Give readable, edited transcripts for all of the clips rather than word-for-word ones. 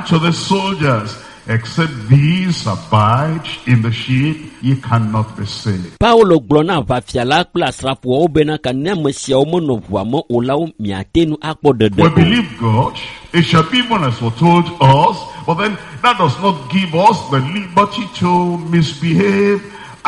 and to the soldiers, except these abide in the sheep, ye cannot be saved. Paulo glona va fiala plus rapo obena kanem sia omono vamo olau miatenu akpo de. We believe God, it shall be even as foretold us, but then that does not give us the liberty to misbehave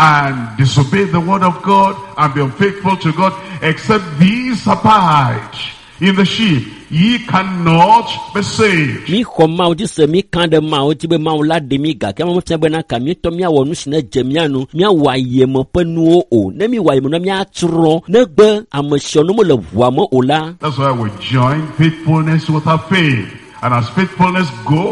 and disobey the word of God and be unfaithful to God, except these abide in the sheep, ye cannot be saved. Mi koma ujise mi kande ma ujibe ma ulade mi ga kama mfanya na kami to mi awonu sine jemianu mi awaye mo penu o na mi waye mo na mi atro na gbe amoshono mo le vua mo ola. That's why we join faithfulness with our faith, and as faithfulness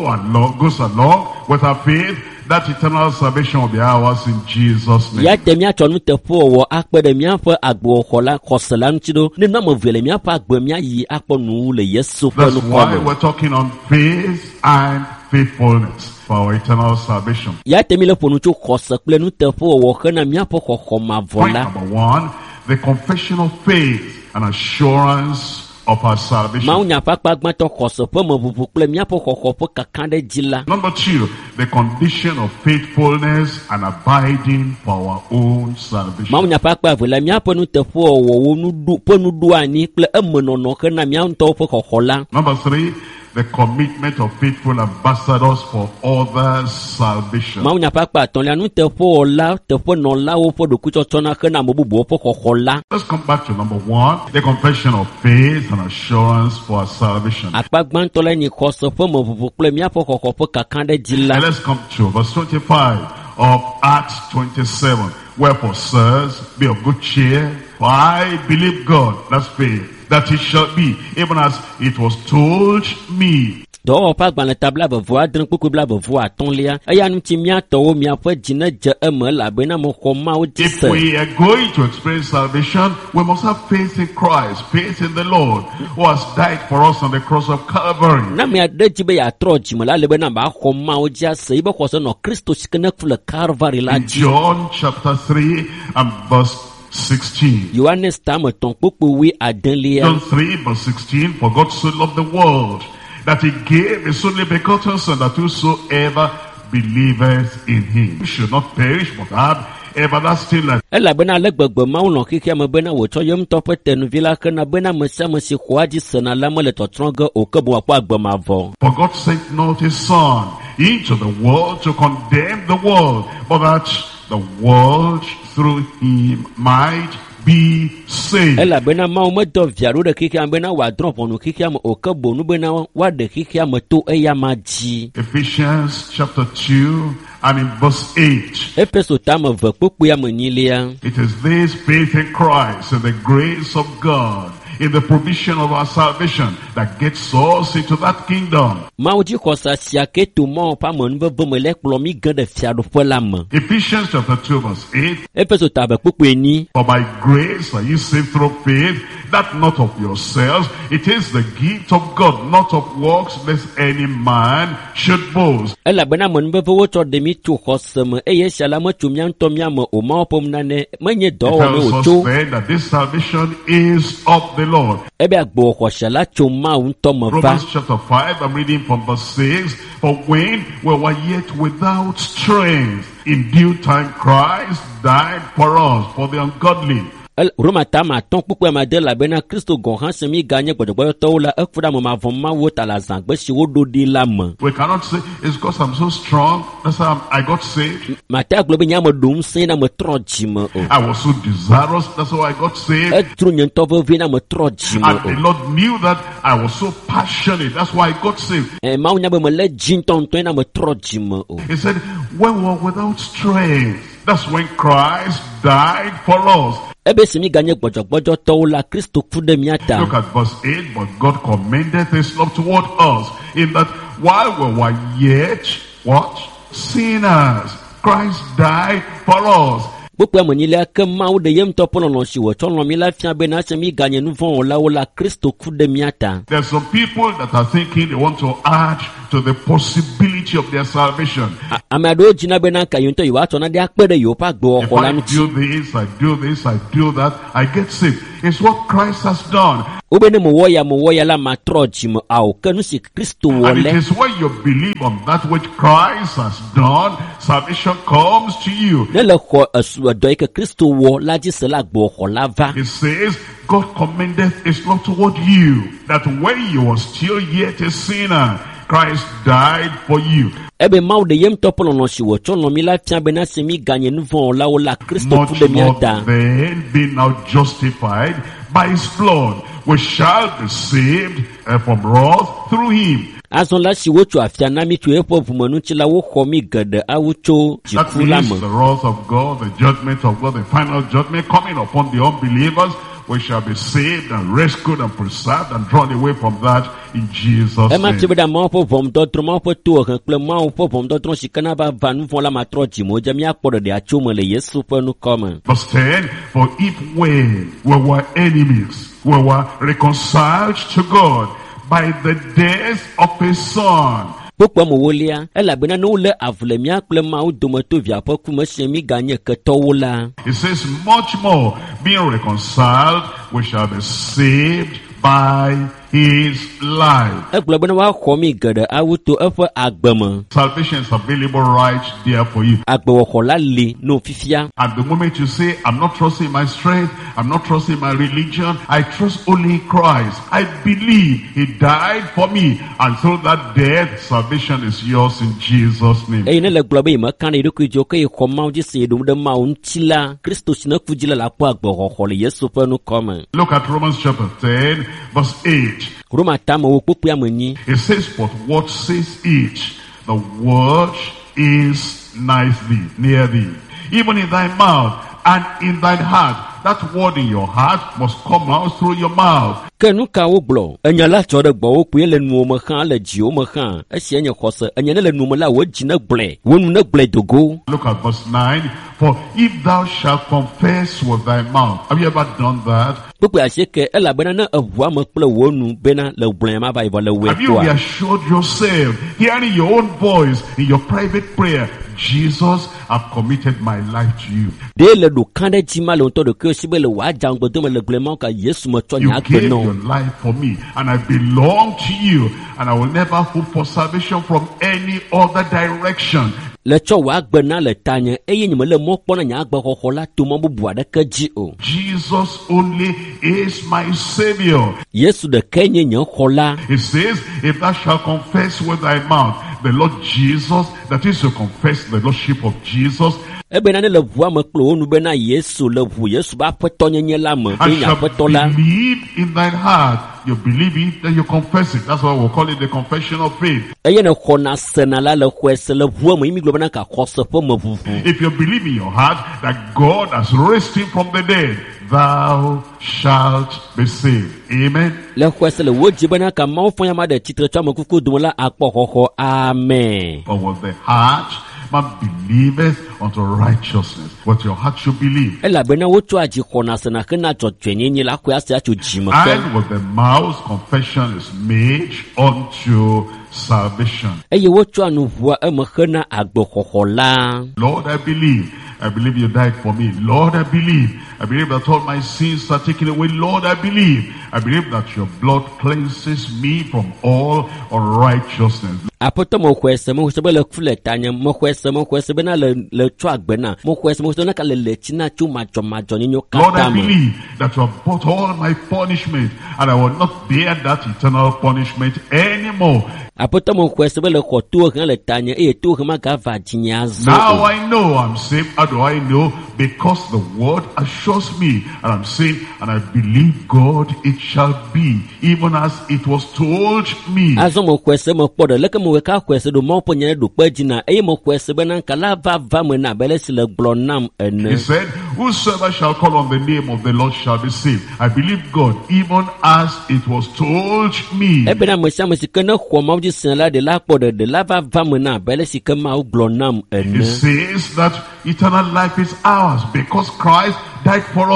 goes along with our faith, that eternal salvation will be ours in Jesus' name. Ya temia chonu te fo wo akpe de mia fo agbo khola khosalan chido ni na mo vele mia fa agbo mia yi akpo nu le Yesu fo That's nu why ko. we're talking on faith and faithfulness for our eternal salvation. Ya temile fo nu chu khosa ple nu te fo wo khana mia fo khoma Point vola. number one, the confession of faith and assurance of our salvation. Maunya fa pa gba to khosa fo mo bubu ple mia fo khokho fo kakande jila. Number two, the condition of faithfulness and abiding for our own salvation. Maunya pa pa vele mia fo nu te fo wo nu du po nu du ani ple emenono khana mia nto fo khokhola. Number three, the commitment of faithful ambassadors for others' salvation. Maunya pa pa ton la nu te fo la te fo no la wo fo do ku chona khana mo bubu fo khokhola. Let's come back to number one, the confession of faith and assurance for our salvation. Akpagban tola ni khoso fo mo bubu ple mia fo khokho fo kakande jila. And let's come to verse 25 of Acts 27. Wherefore, sirs, be of good cheer, for I believe God, that's faith, that it shall be, even as it was told me. Do pa gban la tabla be voa dren kuku bla be voa tonlia aya nu ti mia to mia fo jina je eme la be na mo koma o ti If se. we are going to experience salvation, we must have faith in Christ, faith in the Lord, who has died for us on the cross of Calvary. Na me ade ji be ya tro ji mo la le be na ba koma o ja se ibe ko so no Christo sikene fule Calvary la In ji. John chapter 3 and verse 16. Yohanes tam ton popo wi adenlia. John 3 verse 16, for God so loved the world, that he gave his only begotten Son, that whosoever believeth in him should not perish but have everlasting life. Ela be na le gbegbe ma uno kike me be na wo to yem to pe tenu vila ke na be na me si kwaji sena la mo le to tronga o ke bo akwa agbe ma vo. For God sent not his Son into the world to condemn the world, but that the world through him might be saved. Ela be na ma o me do viaro de kike am be na wa drop onu kike am o ke bo nu be na wa de kike am to eya ma ji. Ephesians chapter 2 and in verse 8. Efeso tam ve popo ya manilia. It is this faith in Christ and the grace of God in the provision of our salvation that gets us into that kingdom. Ma o ji ko sa sia ke to mo pa mo nu be mo le kplo mi gan de fiaro fo la mo. Ephesians chapter 2 verse 8. Efeso ta be popo eni. For by grace are you saved through faith, that not of yourselves, it is the gift of God, not of works, lest any man should boast. Ela be na mo nu be wo to de mi tu ko se mo eye shala mo tu mian to mia mo o ma pom na ne menye do It o me o tells to. us then that this salvation is of the Lord. Ebe agbo ko shala tu ma un to mo va. Romans chapter 5, I'm reading from verse 6. For when we were yet without strength, in due time Christ died for us, for the ungodly. Roma tama ton pupu ma de la bena Christo gon han semi ganye gbodogbo to la ekfuda mo ma von ma wo ta la zan gbe si wo do di la mo. We cannot say it's because I'm so strong, that's how I got saved. Ma ta glo be nya mo dum sin na mo troji mo o. I was so desirous, that's how I got saved. E tru nyen to vo vi na mo troji mo And the o. Lord knew that I was so passionate, that's why I got saved. E ma unya be mo le jin ton to na mo troji mo o. He said, when we were without strength, that's when Christ died for us. Ebe semi ganye gbodogbo to la Christo ku de mi ata. Look at verse 8. But God commended his love toward us, in that while we were yet, what? Sinners, Christ died for us. Pupu mo ni le ke ma o de yem to pono no si wo to no mi la fia be na semi ganye nu von o la Christo ku de mi ata. There's some people that are thinking they want to add to to the possibility of their salvation. Amado jina bena kayunto iwato na dia pere yo pa gbo If okola I nuti. do this, I do this, I do that, I get saved. It's what Christ has done. Obene mo woya la matroji mo au kanu si Kristo And it wole. is when you believe on that which Christ has done, salvation comes to you. Ne le ko asu do ke Kristo wo la ji se la gbo okola va. It says, God commendeth his love toward you, that when you were still yet a sinner, Christ died for you. Ebe mau de yem topolo no si wo chono mi la tia bena se mi ganye nvon la o la Kristo Much fu de mi more ada. then, being now justified by his blood, we shall be saved from wrath through him. Azon la si wo tu afia na mi tu epo vumanu ti la wo kho mi gede awu cho That jifu la means mo. the wrath of God, the judgment of God, the final judgment coming upon the unbelievers. We shall be saved and rescued and preserved and drawn away from that in Jesus' E ma name. ti beda mo po vom do tro mo po tu han kple mo po vom do tro si kana ba van von la matroji mo je mi akporo de acho mo le Yesu pe nu koma. Verse 10, for if when we were enemies, we were reconciled to God by the death of his son. Pokwa mo wolia ela bena no le avle mi akple ma o do mo to via po ku mo se mi ganye ke to wola. It says, much more, being reconciled, we shall be saved by his life. E glo bena wa kho mi gede awu to e fo agbemo. Salvation is available right there for you. Agbo kho la le no fifia. At the moment you say, I'm not trusting my strength, I'm not trusting my religion, I trust only Christ. I believe he died for me. Until that death, salvation is yours in Jesus' name. E ne le glo be ma kan e ku jo ke kho ma ji se do de ma un tila Kristo sina ku jila la kwa agbo kho le Yesu pe nu koma. Look at Romans chapter 10, verse 8. Roma tamo wo popu amanyi. It says, but what says it? The word is nigh thee, near thee, even in thy mouth and in thine heart. That word in your heart must come out through your mouth. Kenu ka wo glo enya la cho de gbo wo ku le nu mo khan le ji o mo khan e sie nya khose enya le nu mo la wo ji na gle wo nu na gle dogo. Look at verse 9. For if thou shalt confess with thy mouth. Have you ever done that? Popu aseke ela bena na avua mo ple wo nu bena le gle ma ba ibo le we Have you kwa. reassured yourself, hearing your own voice in your private prayer, Jesus, I've committed my life to you. De le do kan de ji ma le to de ke si be le wa jang gbo de me le gle ma ka Yesu mo to You nya gave gbe no. your life for me, and I belong to you, and I will never hope for salvation from any other direction. Le cho wa gbe na le tanye eye ni me le mo kpo na nya gbo kho la to mo bu ade ka ji o. Jesus only is my Savior. Yesu de kenye nya kho la. It says, if thou shalt confess with thy mouth the Lord Jesus, that is to confess the Lordship of Jesus, Ebe na ne le vua me klo onu be na Yesu le vu Yesu ba peto nyenye la me and be nya shall peto la. believe in thine heart. You believe it, then you confess it. That's why we'll call it the confession of faith. Eye ne khona sena la le khwese le vua me mi glo na ka khose po me vuvu. If you believe in your heart that God has raised him from the dead, thou shalt be saved. Amen. Le khwese le wo ji be na ka ma fo ya ma de titre twa me kuku dum la akpo khokho. Amen. For with the heart man believeth unto righteousness. What your heart should believe. Ela be na wo tu aji khona sena ke na cho twenyenye la khwa sia cho ji me ke. And with the mouth confession is made unto salvation. Eye wo tu anu vua e me khena agbo khokho la. Lord, I believe. I believe you died for me. Lord, I believe. I believe that all my sins are taken away. Lord, I believe. I believe that your blood cleanses me from all unrighteousness. Apoto mo khwese be le kfule tanya mo khwese be na le twa gbe na mo khwese na ka le tina chu ma jo nyo ka Lord, I ta mo. believe that you have bought all my punishment, and I will not bear that eternal punishment anymore. Apoto mo khwese be le kho tu kan le tanya e tu ma ka va jinya zo. Now I know I'm saved. How do I know? Because the word assures me, and I'm saying, and I believe God, it shall be, even as it was told me. Azo mo khwese mo podo le ke mo ka khwese do mo ponye do pa jina e mo khwese be na kala va mo na bele si le glonam He ene. said, whosoever shall call on the name of the Lord shall be saved. I believe God, even as it was told me. E be na mo sia mo si ke na kho ma ji sen la de la podo de la va mo na bele si ke ma glonam It ene. says that eternal life is ours because Christ died for us.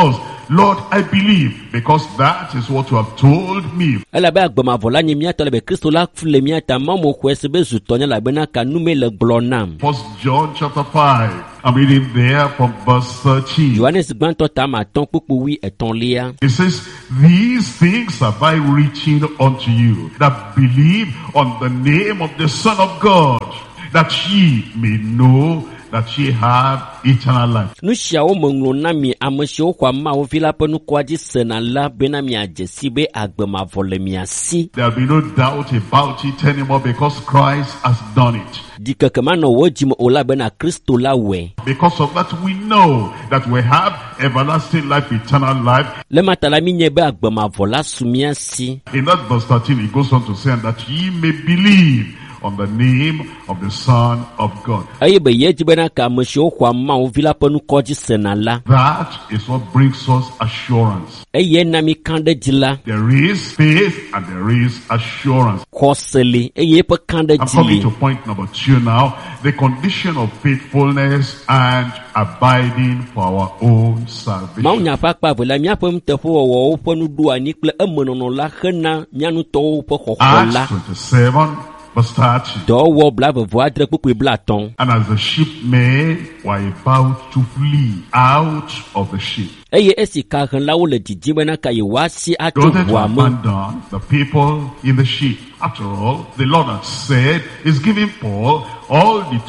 Lord, I believe, because that is what you have told me. Ela be agbemavɔ nye mia tɔ le be Kristo la fle mia ta mamu xɔ ese be zutɔ nye la bena ka nume le gblɔ nam. 1 John chapter 5. I'm reading there from verse 13. Johannes gbãtɔ ta ma tɔn kpukpu wi etɔ̃lia. It says, these things have I written unto you, that believe on the name of the Son of God, that ye may know that ye have eternal life. Nu siawo me ŋlɔ na mi ame siwo xɔ Mawu vi la ƒe nukua dzi sena la bena miadze si be agbemavɔ le mia si. There will be no doubt about it anymore because Christ has done it. Dikeke manɔ wo dzime o la bena Kristo la wɔe. Because of that we know that we have everlasting life, eternal life. Le mata la mi nye be agbemavɔ la su mia si. In that verse 13 it goes on to say that ye may believe on the name of the Son of God. Eye be ye dzi bena ka ame siwo xɔ Mawu vi la ƒe nukɔ dzi sena la. That is what brings us assurance. Eye na mi kan ɖe dzi la. There is faith and there is assurance. Xɔse li eye eƒe kan ɖe I'm dzi coming li. to point number 2 now. The condition of faithfulness and abiding for our own Mawu salvation. nya ƒe akpa ve la míaƒe nuteƒewɔwɔwo ƒe nuɖoanyi kple emenɔnɔ la hena mía nutɔwo ƒe xɔxɔ la. Acts 27 verse 30. Dɔwɔwɔ blavevo adre kpukpui blatɔ̃. And as the shipmen were about to flee out of the ship, Eye esi kahelawo le didim bena ka yewoasi they atso wanted to ʋua me. abandon the people in the ship. After all, the Lord had said he's giving Paul all the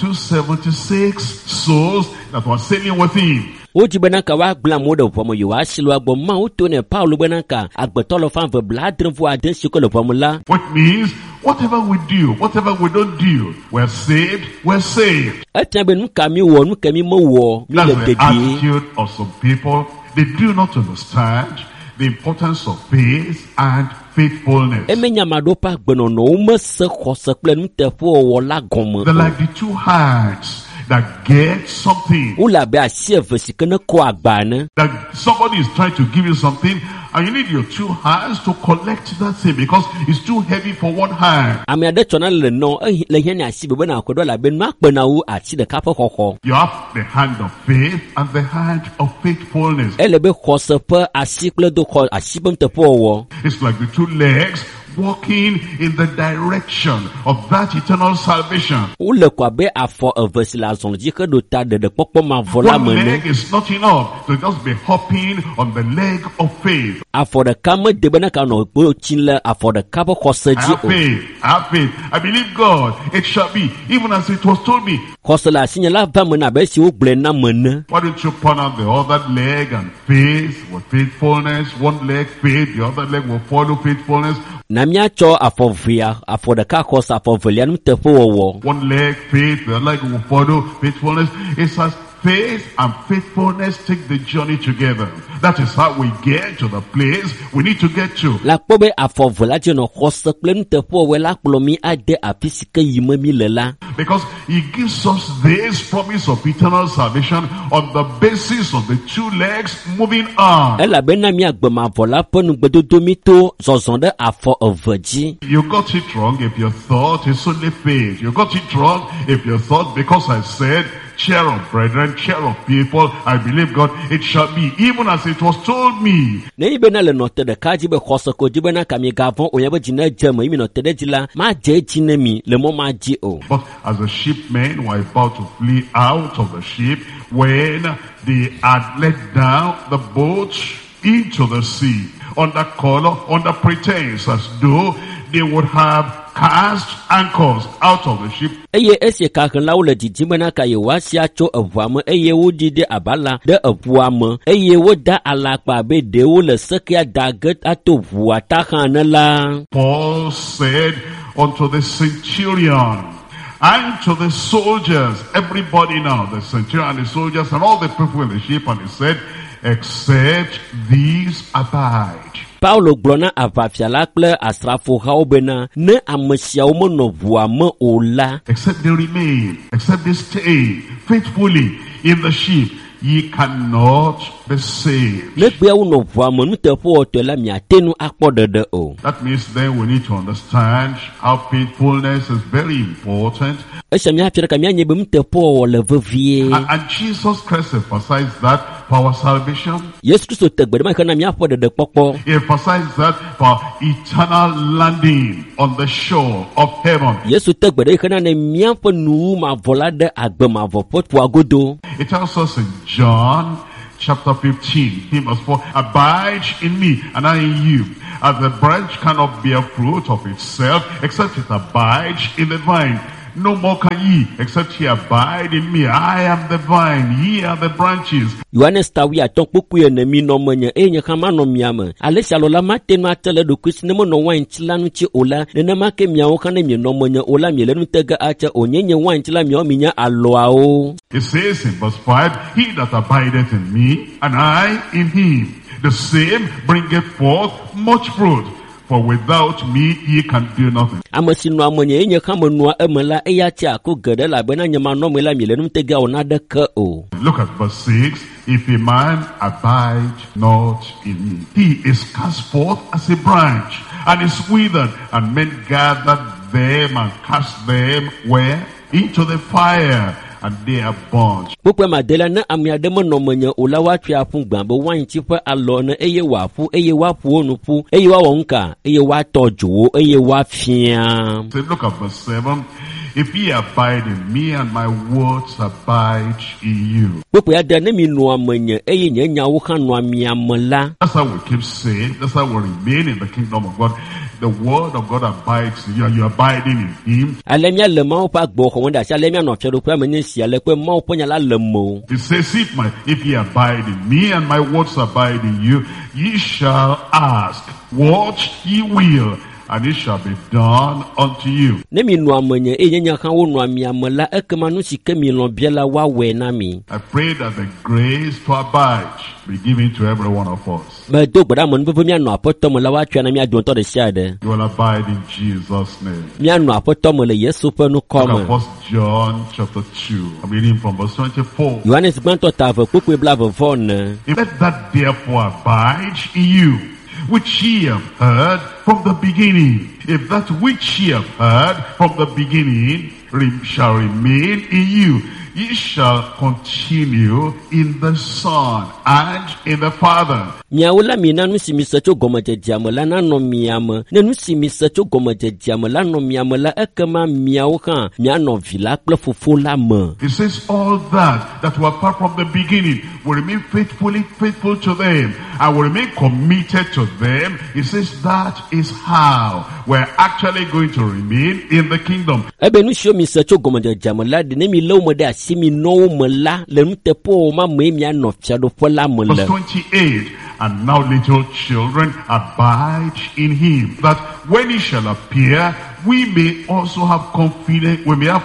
276 souls that were sailing with him. Wodzi bena ka woagblẽ amewo ɖe ʋua me yewoasi le woagbɔ. Mawu to ne Paulo bena ka agbetɔ le ƒãve blaadre-vɔ-ade siwo ke le ʋua me la. Which means whatever we do, whatever we don't do, we're saved, we're saved. Etia be nu ka mi wɔ nu ke mi mewɔ mi le That's the dedie. attitude of some people. They do not understand the importance of faith and faithfulness. Emenya ame aɖewo ƒe agbenɔnɔwo mese xɔse kple nuteƒewɔwɔ la gɔme They're o. like the two hands that get something. Wole abe asi eve si ke ne kɔ agba ne. That somebody is trying to give you something and you need your two hands to collect that thing because it's too heavy for one hand. Ame aɖe tsɔna le nɔ le hiã ne asi be bena akɔɖɔ la be nua kpena wu asi ɖeka ƒe xɔxɔ. You have the hand of faith and the hand of faithfulness. Ele be xɔse ƒe asi kple do xɔ asi ƒe nuteƒewɔwɔ. It's like the two legs walking in the direction of that eternal salvation. Wole kɔ abe afɔ eve si le azɔli dzi ke ɖo ta ɖeɖekpɔkpɔ mavɔ la One me ne. leg is not enough to just be hopping on the leg of faith. Afɔ ɖeka mede bena ka nɔ gbo tsi le afɔ ɖeka ƒe xɔse I dzi have o. faith, I have faith. I believe God, it shall be, even as it was told me. Xɔse le asinye la va me na abe si wogblɔe na me ne. Why don't you point out the other leg and faith with faithfulness? One leg faith, the other leg will follow faithfulness. Na míatsɔ afɔ vea, afɔ ɖeka xɔse, afɔ velia nuteƒewɔwɔ. One leg faith, the other leg will follow faithfulness. It says faith and faithfulness take the journey together. That is how we get to the place we need to get to. La kpɔ be afɔ ve la dzi nɔ xɔse kple nuteƒewɔwɔ la kplɔ mi ade afi si ke yime mi le la. Because he gives us this promise of eternal salvation on the basis of the two legs moving on. Elabena mi agbemavɔ la ƒe nugbedodo mi to zɔzɔ ɖe afɔ eve dzi. You got it wrong if you thought it's only faith. You got it wrong if you thought because I said, share of brethren, share of people, I believe God, it shall be, even as it was told me. Ne yi bena le nɔte ɖeka dzi be xɔse ko dzi bena ka mi gavɔ o ya be dzi ne dze me yi mi nɔte ɖe dzi la ma dze edzi ne mi le mɔ ma dzi o. But as the shipmen were about to flee out of the ship, when they had let down the boat into the sea, under color, under pretense, as though they would have cast anchors out of the ship. Eye esi kahelawo le didim bena ka yewoasi atso eʋua me eye woɖi ɖe abala ɖe eʋua me eye woda alakpa abe ɖewo le sekea da ge ato ʋua ta xã ne la. Paul said unto the centurion and to the soldiers, everybody now, the centurion and the soldiers and all the people in the ship, and he said, except these abide. Paulo gblɔ na aʋafia la kple asrafohawo bena ne ame siawo menɔ ʋua me o la. Except they remain, except they stay faithfully in the ship, ye cannot be saved. Ne gbea wonɔ ʋua me nuteƒewɔtɔe la miate nu akpɔ ɖeɖe o. That means then we need to understand how faithfulness is very important. Esia míafia ɖeka míanye be nuteƒewɔwɔ le vevie. And Jesus Christ emphasized that for our salvation. Yesu Kristo tegbede ma kana miafo de popo. He emphasized that for eternal landing on the shore of heaven. Yesu tegbede kana ne miafo nu ma volade agbema vopo agodo. It tells us in John chapter 15, he must abide in me and I in you. As the branch cannot bear fruit of itself except it abides in the vine. No more can ye, except ye abide in me. I am the vine, ye are the branches. Yohanes tawi aton poku ye ne mi no manya enya kama no miama. Alesi alola matenu atele do kusine mo no wan chila nu chi ola ne ma ke miawo kana mi no manya ola mi le nu tega acha onyenye wan chila mi o minya aloa o. It says in verse 5, he that abideth in me and I in him, the same bringeth forth much fruit. For without me ye can do nothing. Amasinu amonye enye kama nua emela eyati ako gede la bena nyama no mela mi le nu tega onade ka o. Look at verse 6. If a man abide not in me, he is cast forth as a branch and is withered, and men gather them and cast them where? Into the fire, and they are burnt. Pukwe madela na amiademo no manya ulawa triapun gbambo wan chipe alone eye wafu eye wafu onupu eye wa wonka eye wa tojo eye wa fiam. So look at verse 7. If ye abide in me and my words abide in you. Pukwe ada ne mi no amanya eye nyanya wo kan no amiamla. That's how we keep saying. That's how we remain in the kingdom of God. The word of God abides in you, and you abiding in him. Alemia le ma pa gbo ko wonda sha alemia no fero kwa menye sia le pe ma oponya la lemo. It says, if ye abide in me and my words abide in you, ye shall ask what ye will, and it shall be done unto you. Ne mi no amanya enyanya kan wo no amiamla ekema no sika mi lo biela wa we na mi. I pray that the grace to abide be given to every one of us. Ba do gbada mo nbo mi anu apoto mo la wa twa na mi adon to de sia de. You will abide in Jesus' name. Mi anu apoto mo le Yesu pe no come. First John chapter 2. I'm reading from verse 24. Yohanes gbanto ta vo poku bla vo von. Let that therefore abide in you, which ye have heard from the beginning. If that which ye have heard from the beginning shall remain in you, ye shall continue in the Son and in the Father. Miaula mina nu si misacho goma jejama la na no miama. Ne nu si misacho goma jejama la no miama la ekema miauka. Mia no vila kple fufu la me. It says all that were apart from the beginning will remain faithful to them and will remain committed to them. It says that is how we're actually going to remain in the kingdom. Ebe nu show misacho goma jejama la de ne mi lo mo de asimi no mo la le nu tepo ma me mia no fiado po la mo Verse le. 28. And now little children abide in him, that when he shall appear, we may also have confidence,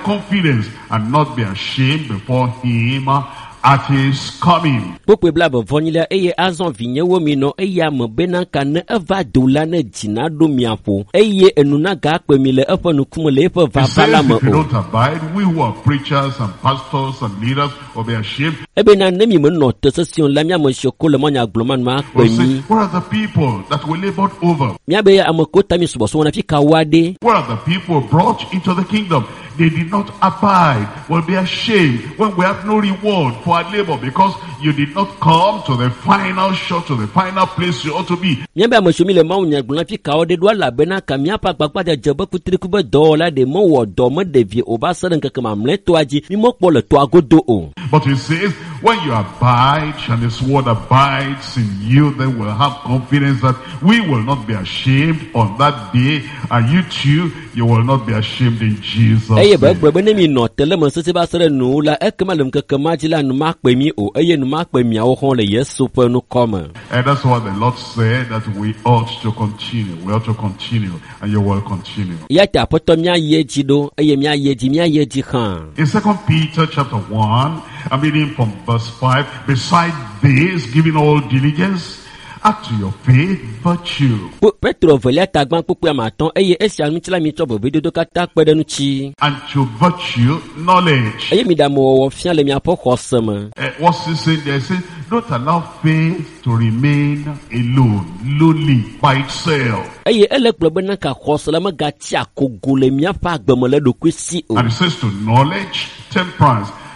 and not be ashamed before him at his coming. Pokwe blabo vonila eye azon vinye wo mi no eye mo bena kan eva dola na jina do miapo eye enuna ga pe mi le efa no kumo le efa va bala mo. If you don't abide, we who are preachers and pastors and leaders will be ashamed. Ebe na nemi mo no to session la mia mo shoko le mo nya gloman ma pe ni. Where are the people that we labored over? Mia be amako tami subo so na fika wade. Where are the people brought into the kingdom? They did not abide. Will be ashamed when we have no reward for our labor, because you did not come to the final shot, to the final place you ought to be. Mia be amoshumi le ma nya gloman fika wade do la bena ka mia pa gbagba de jebe kutri ku be do la de mo wo do mo de vie oba seren keke ma mle to aji mi mo po le to agodo o. But it says, when you abide and his word abides in you, then we'll have confidence that we will not be ashamed on that day, and you too, you will not be ashamed in Jesus' name. Eye ba gbe ne mi no tele mo se ba sere nu la ekema keke ma ji la nu ma pe mi o eye nu ma pe mi awo hon le Yesu pe no come. And that's what the Lord said, that we ought to continue. We ought to continue, and you will continue. Ya ta poto mi aye ji do eye mi aye ji kan. In 2 Peter chapter 1, I'm reading from verse 5. Beside this, giving all diligence, add to your faith virtue. Petro velia tagban pupu amaton eye esia nu tila mi tobo bidodo kata pede nu chi. And to virtue, knowledge. Eye mi da mo wo fia le mi apo khosem. What's he saying there? He says, don't allow faith to remain alone, lonely, by itself. Eye ele klobe na ka khosela ma ga ti akogole mi apa agbemole do kwesi o. And it says to knowledge, temperance.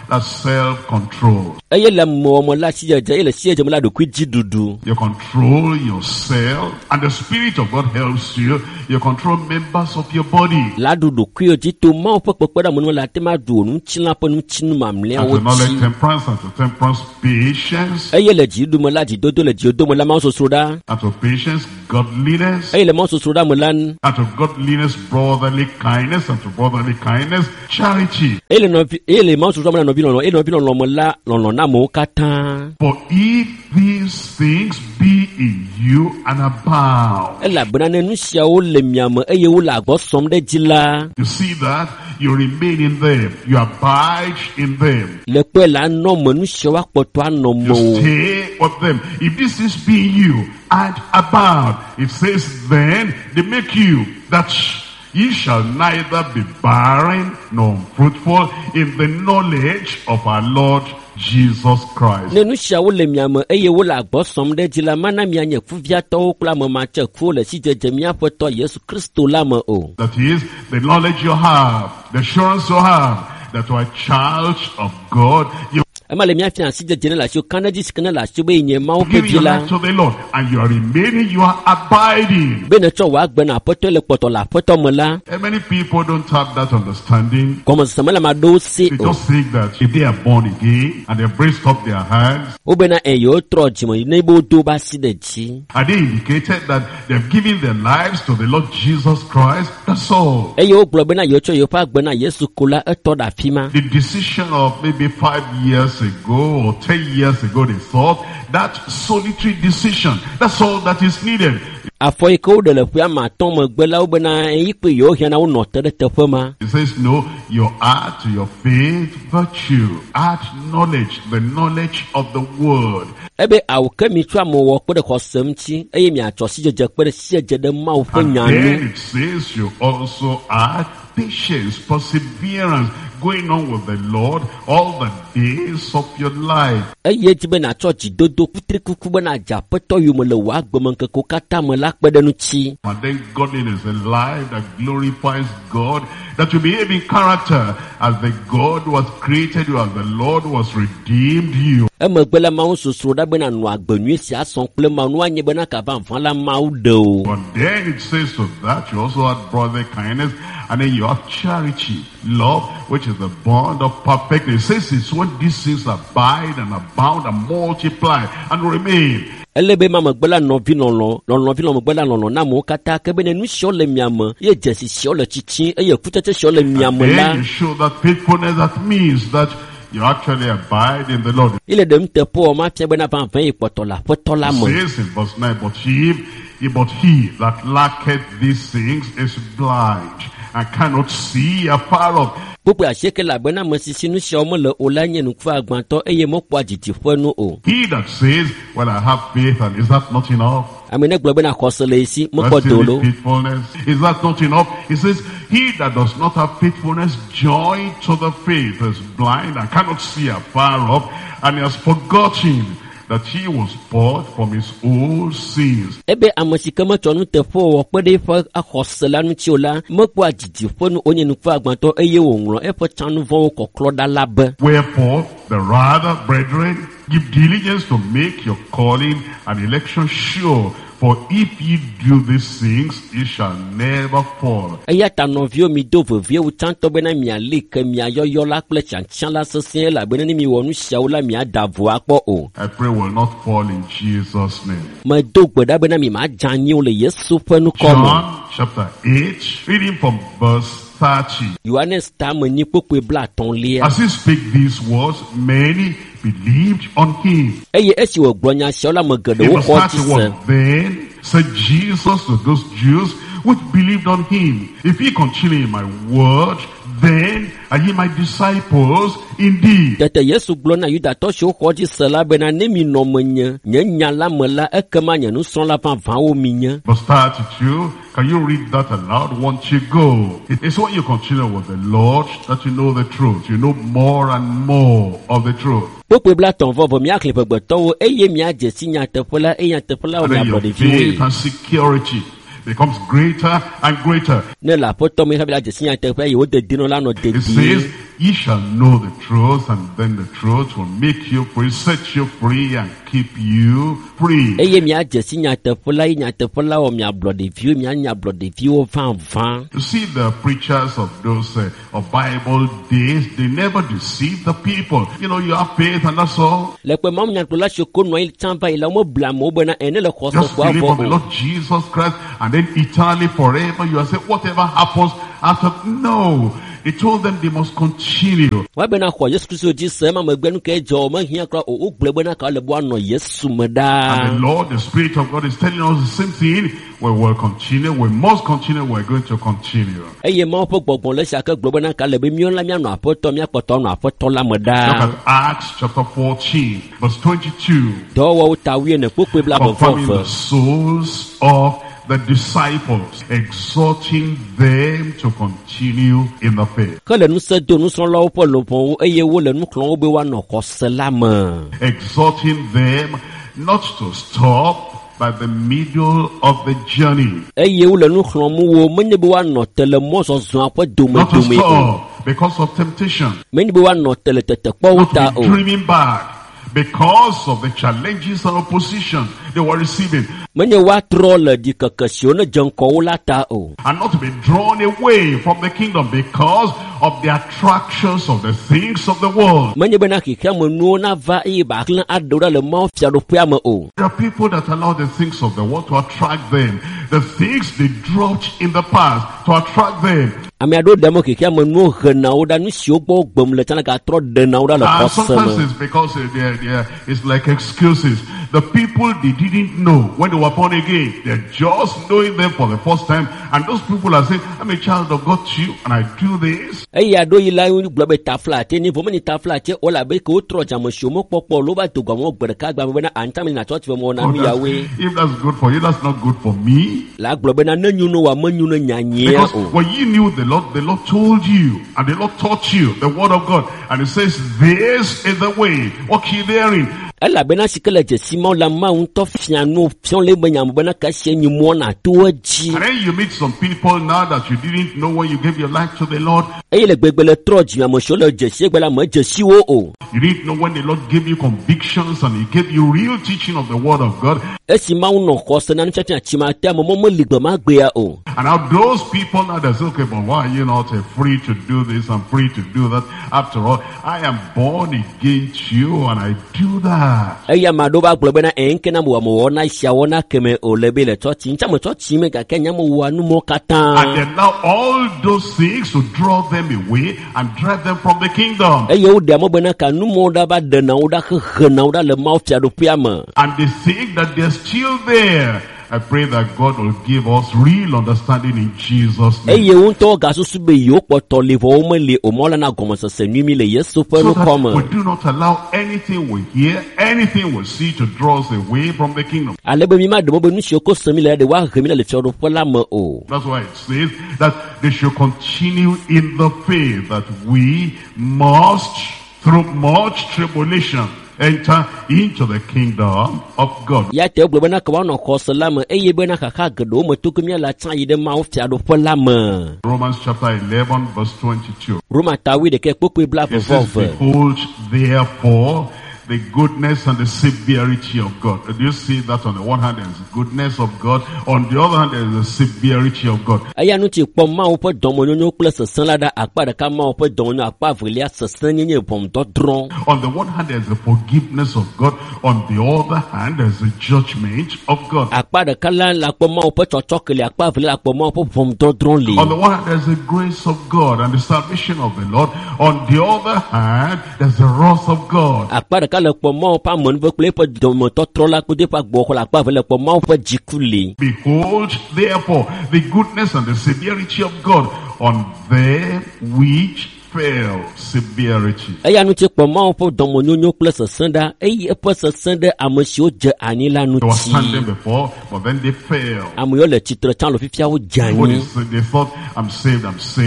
That's self-control. Eye le mo mo la si je ye le si je mo la do ku ji dudu. You control yourself, and the Spirit of God helps you. You control members of your body. La dudu ku yo ji to ma po po da mo la te ma do nu chi la po nu chi nu ma mle And wo to knowledge chi. temperance, and to temperance patience, Eye le ji du mo la ji do le ji do mo la ma so so da. and to patience godliness, Eye le ma so so da mo lan. and to godliness brotherly kindness, and to brotherly kindness charity. Eye le ma so so mo la no bi no mo la no na mo kata. For if these things be in you and abound, Ela bana ne nu sia o le miam eye wo la gbo som de ji la. you see that you remain in them, you abide in them, Le pe la no mo nu sia wa poto ano you mo. stay with them. If this is be in you and abound, it says then they make you that ye shall neither be barren nor fruitful in the knowledge of our Lord Jesus Christ. Ne nu sia wo le miam eye wo la gbo som de ji la mana mi anye fuvia to kula mo ma che ku le si je mi apoto Yesu Kristo la mo o. That is the knowledge you have, the assurance you have that you are a child of God. You Ema le mi afia si je la sio kana ji skana la sio be nye ma o pe give ji your la. life to the Lord, and you are remaining, you are abiding. Be ne cho wa gbe na poto le poto la poto mo la. And many people don't have that understanding. Como se ma la ma do si They o. just think that if they are born again and they raised up their hands, O be na eyo tro ji mo ne bo do ba si de ji. and they indicated that they've given their lives to the Lord Jesus Christ, that's all. Eyo glo be na yo cho yo pa gbe na Yesu kula eto da fi ma. The decision of maybe 5 years ago or 10 years ago, they thought that solitary decision, that's all that is needed. Afo iko de le fia ma ton mo gbe la o be na yi pe yo hia na wo no te de te fe ma. It says, no, you add to your faith virtue, add knowledge, the knowledge of the word. Ebe awo ke mi twa mo wo pe de ko sem chi eye mi acho si je pe de si je de ma o fe And nya then nu. it says you also add patience, perseverance, going on with the Lord all the days of your life. Eye ti be na cho ji dodo kutri kuku be na ja pe to yu mo le wa gbe mo ke ko kata mo la pe de nu chi. And then godliness, a life that glorifies God, that you behave in character as the God who has created you, as the Lord who has redeemed you. E mo gbe la ma o susuru da be na nu agbenu si ason ple ma nu anye be na ka ba nfan la ma o de o. But then it says to that you also have brotherly kindness, and then you have charity, love, which is the bond of perfectness. It says it's when these things abide and abound and multiply and remain. Elebe ma mo gbe la no vi no lo vi no mo gbe la no na mo kata ke be ne nu sio le miam ye jesi sio le chichi eye kutete sio le miam Then la. you show that faithfulness, that means that you actually abide in the Lord. Ile dem te po ma pye be na van van ipoto la mo. It says in verse 9, but he that lacketh these things is blind and cannot see afar off. Popo aseke la be na mo sisi nu sio mo le o la nye nu fa agbanto eye mo po ajiti fo nu o. He that says, well, I have faith, and is that not enough? Amene glo be na kosele isi mo po That's still dolo. faithfulness. Is that not enough? He says, he that does not have faithfulness joined to the faith is blind and cannot see afar off, and he has forgotten that he was bought from his old sins. Ebe amosika mo chonu te fo wo pe de fo akosela nu ti ola mo po ajiti fo nu onye nu fa agbanto eye wo nro e fo chanu fo ko kloda labe. Wherefore, the rather, brethren, give diligence to make your calling and election sure. For if ye do these things, ye shall never fall. Eya ta novio mi do vie u tanto be na mi ale ke mi ayoyo la ple chanchan la sesen la be ni mi wonu sia la mi adavo apo o. I pray will not fall in Jesus' name. Ma do gboda be na mi ma janyi o le Yesu fe nu ko mo. John chapter 8, reading from verse 30. Yohanes ta mo ni popo bla ton le. As he spake these words, many believed on him. Eye esi wo gbronya sia la mo gede In wo verse ko ti 31, then said Jesus to those Jews which believed on him, if ye continue in my word, then are ye my disciples indeed. Tete Yesu glo na Yuda to sho ko ti sela be na ne mi no menye nya la mo la ekema nya nu son la van van o mi nya. Verse 32, can you read that aloud once you go? It's when you continue with the Lord that you know the truth. You know more and more of the truth. Popo bla ton vo mi akle pe gbo to eye mi aje si nya te fola e nya te fola o And mi then your abode faith fi. and security becomes greater and greater. Ne la poto mi habila je si nya te fe yo de dino la no de It di. says, Ye shall know the truth, and then the truth will make you free, set you free, and keep you free. Eye mia jesi nya tefula o mia bloody view nya bloody view van. You see, the preachers of those of Bible days, they never deceive the people. You know, you have faith and that's all. Le pe mam nya tula shoko no il tamba ila mo blamo bena ene le khoso Just kwa believe on the vo. Lord Jesus Christ, and then eternally forever you are saying whatever happens after. No, he told them they must continue. Wa bena kwa Yesu Kristo ji se ma magbenu ke jo ma hia kra o gle bena ka le bo no Yesu meda. And the Lord, the Spirit of God is telling us the same thing. We will continue, we must continue, we're going to continue. Eye ma po gbogbon le sha ka gle bena ka le be mi la mi no apoto mi apoto no apoto la meda. Look at Acts chapter 14, verse 22. Do wo ta wi ne pope bla bo Confirming the fo. souls of the disciples, exhorting them to continue in the faith. Ka le nu se do nu so lo po lo pon eye wo le nu klon wo be wa no ko se la ma. Exhorting them not to stop by the middle of the journey. Eye wo le nu klon mu wo menye be wa no tele mo so zo apo do me Not do to me. stop because of temptation. Menye be wa no tele tete po Not ta to o. be dreaming back because of the challenges and opposition they were receiving. Menye wa troll di kakasio na janko la ta o. And not to be drawn away from the kingdom because of the attractions of the things of the world. Menye be na ki kamo nu na va e ba klan adora le mo fia do pia ma o. There are people that allow the things of the world to attract them. The things they dropped in the past to attract them. Ami ado demo ki kamo nu hna o da nu si ogbo gbom le tana ka tro de na o da le And sometimes posama. it's because it's like excuses. The people they didn't know when they were born again, they're just knowing them for the first time. And those people are saying, I'm a child of God too, and I do this. Eye ado yi la yu gbe ta flat ni vo meni ta flat o la be ko tro jamo si mo popo lo ba to gbo mo gbe ka gba me na anta me na church mo na Oh, mi yawe. if that's good for you, that's not good for me. La gbe be na nanyu no wa manyu no nyanye Because o. when you knew the Lord told you, and the Lord taught you the word of God, and it says, this is the way, walk ye therein. Ela bena sikele je simon la ma un to fianu fion le benya mo bena ka se nyu mo na to ji. And then you meet some people now that you didn't know when you gave your life to the Lord. Eye le gbegbe le tro ji mo so le je se gbe la mo je si wo o. You didn't know when the Lord gave you convictions and He gave you real teaching of the word of God. E si ma un no ko se na ncha chi ma te mo mo ligbe ma gbe ya o. And now those people now they say, okay, but why are you not free to do this and free to do that? After all, I am born again too, and I do that. Eye ma do ba gbe bena enke na mo na sia wona keme o le be le to chi ncha mo to chi me ka kenya mo wa nu mo And katan. then now all those things to draw them away and drive them from the kingdom. Eye o de mo bena ka nu mo da ba de na o da he na o da le ma fia do pia ma. And they think that they're still there. I pray that God will give us real understanding in Jesus' name. Eye un to ga susu be yo poto le vo mo le o mo la na gomo se nu mi le Yesu pe So no that come. we do not allow anything we hear, anything we see to draw us away from the kingdom. Alebe mi ma de mo be nu si ko semi le de wa he mi le fia do la ma o. That's why it says that they should continue in the faith, that we must, through much tribulation, enter into the kingdom of God. Ya te gbe na ka wa no ko salama eye be na ka ka gedo mo to kumia la tan yi de ma fia do la ma. Romans chapter 11 verse 22. Roma ta wi de ke popo bla It says, vo. behold, therefore, the goodness and the severity of God. Do you see that? On the one hand, there is the goodness of God. On the other hand, there is the severity of God. Aya nu ti po ma o po don mo nyo plus san la da akpa de ka ma o po don nyo akpa vria san nye pom do dron. On the one hand, there is the forgiveness of God. On the other hand, there is the judgment of God. Akpa de ka la po ma o po chochok le akpa vria akpa ma o po pom do dron le. On the one hand, there is the grace of God and the salvation of the Lord. On the other hand, there is the wrath of God. Akpa de ka le po ma o pa mon ve ple po don mo to tro la ko de pa gbo ko la akpa vria po ma o po jikuli. Behold, therefore, the goodness and the severity of God on them which fell. Severity. Aya nu ti po ma o po don mo nyo plus san da eye po san da amsi o je ani la nu They were ti. standing before, but then they fell. Amuyo le titre chan lo fifia o jani. They thought, I'm saved.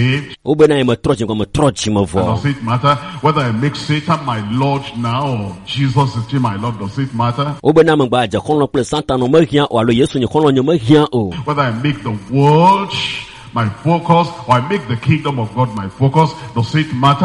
O be na e mo trochi ko mo trochi mo And vo. does it matter whether I make Satan my Lord now or Jesus is still my Lord? Does it matter? O be na mo gba ja kon lo plus santa no mo hian o alo Yesu ni kon lo nyo mo hian o. Whether I make the world my focus or I make the kingdom of God my focus, does it matter?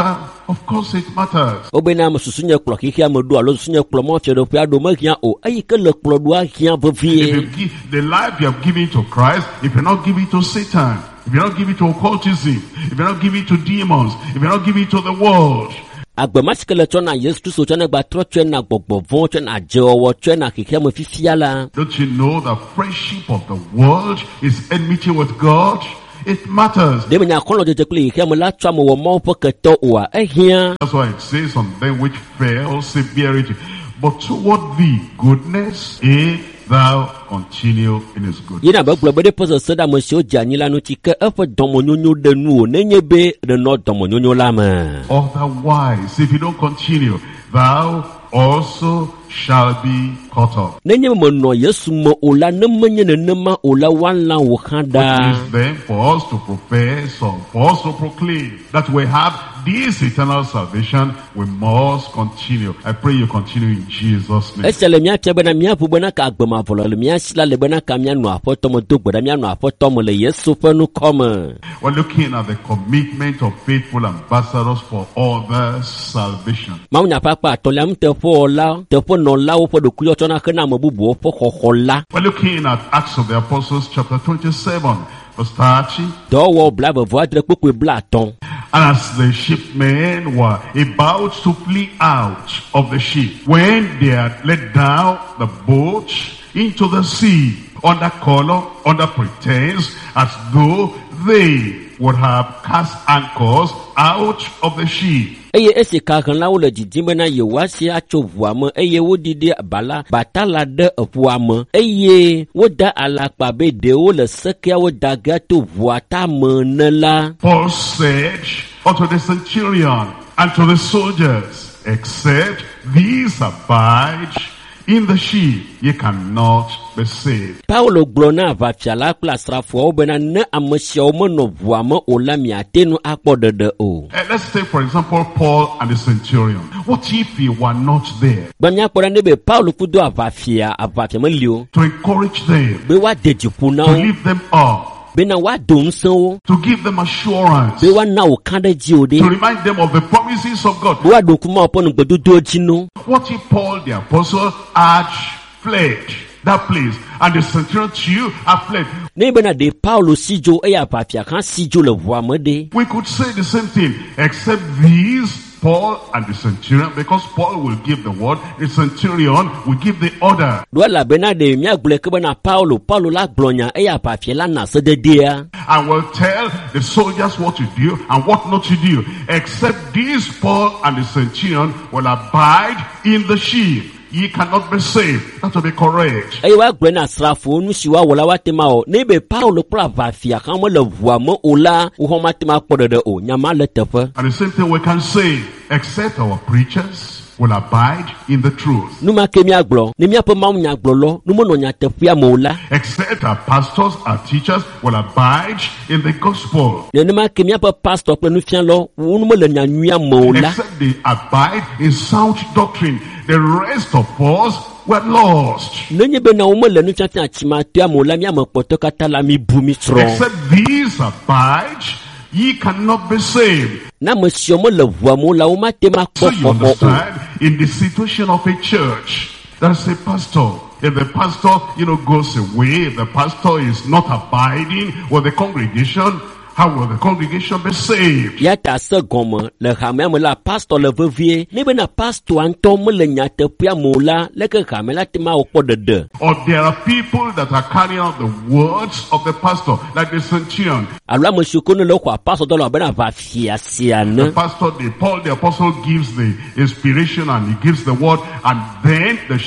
Of course it matters. Obena mususunya klo kikia modu alo susunya klo mo fiedo pia do magia o ayi ke le klo do agia If vevie. you give the life you have given to Christ, if you're not giving to Satan, if you're not giving to occultism, if you're not giving to demons, if you're not giving to the world, Agbemasike le tsona Yesu Kristo tsona gba tro tsena gbogbo von tsena jewo tsena kikia mo fifia la. don't you know the friendship of the world is enmity with God? It matters. De menya kono de tekle kikia mo la twa mo wo mo poketo oa ehia. That's why it says on them which fell severity. But toward thee goodness, if thou continue in his good. Yina ba glo bede poso soda mo sho janila no tike efo domonyonyo de nu o nenye be de no domonyonyo la ma. Otherwise, if you don't continue, thou also shall be cut off. Nenye mo no Yesu mo ola ne menye ne nema ola wan la wo It handa. is then for us to profess or for us to proclaim that we have this eternal salvation, we must continue. I pray you continue in Jesus' name. Esele mia tebe na mia pu bena ka agbema volo le mia sila le bena ka mia no apoto mo dogbo da mia no apoto mo le Yesu fe nu come. We're looking at the commitment of faithful ambassadors for others' salvation. Ma unya papa atole am te fo ola te fo no la wo fo do kuyo tona kana mo bubu fo khokhola. We're looking at Acts of the Apostles chapter 27 verse 30. Do wo bla be vo atre kpekwe bla ton. And as the shipmen were about to flee out of the ship, when they had let down the boat into the sea, under color, under pretense, as though they would have cast anchors out of the ship. Eye ese ka kan lawo le didime na ye wasi acho vuame eye wo didi bala batala de vuame eye wo da alakpa be de wo le seke wo da gato vuata menela. Paul said unto the centurion and to the soldiers, except these abide in the ship, ye cannot be saved. Paulo glona va fiala plasra fo bena ne amesia o mo no vuame o la miatenu akpode de o. Let's take for example Paul and the centurion. What if he were not there Bamia kpora ne be Paulo kudo avafia melio to encourage them, be wa deji puna to o lift them up, be na wa dom so to give them assurance, be wa na o kande ji o de to remind them of the promises of God? be wa do kuma opon gbedodo jinu. What if Paul the apostle had fled that place and the centurion too had fled? Ne bena de Paulo sijo e avafia kan sijo le vuame de. We could say the same thing, except these, Paul and the centurion, because Paul will give the word, the centurion will give the order. Do la bena de mia gble ke bena Paulo la glonya e avafia la na se de dia. And will tell the soldiers what to do and what not to do. Except this, Paul and the centurion will abide in the ship. Ye cannot be saved. That will be correct. E wa gble na srafo nu si wa wala wa tema o ne be Paulo pra avafia kan mo le vuame ola wo ho matema kpode de o nyama le tefe. And the same thing we can say, except our preachers will abide in the truth. Nu ma ke mia glo ne mia pe ma nya glo lo nu mo no nya tefia mo la. Except our pastors, our teachers will abide in the gospel. Ne ma ke mia pe pastor pe nu fian lo nu mo le nya nwia mo la. Except they abide in sound doctrine. The rest of us were lost. Nenye be na wo mo le nu fian fian chima tia mo la mia mo poto kata la mi bu mi tro. Except these abide, ye cannot be saved. Na monsieur mo le vuamo la wo matema So kpo you understand, in the situation of a church, there's a pastor. If the pastor, goes away, if the pastor is not abiding with the congregation, how will the congregation be saved? Ya ta se gomme le hamia mo la pastor le vevie ne be na pastor anto mo le nya te pia mo la le ke hamia la tema o kpo de. Or there are people that are carrying out the words of the pastor, like the centurion. Alwa mo shukono le kwa pastor do la be na va fia siane. The pastor, Paul the apostle gives the inspiration and he gives the word, and then the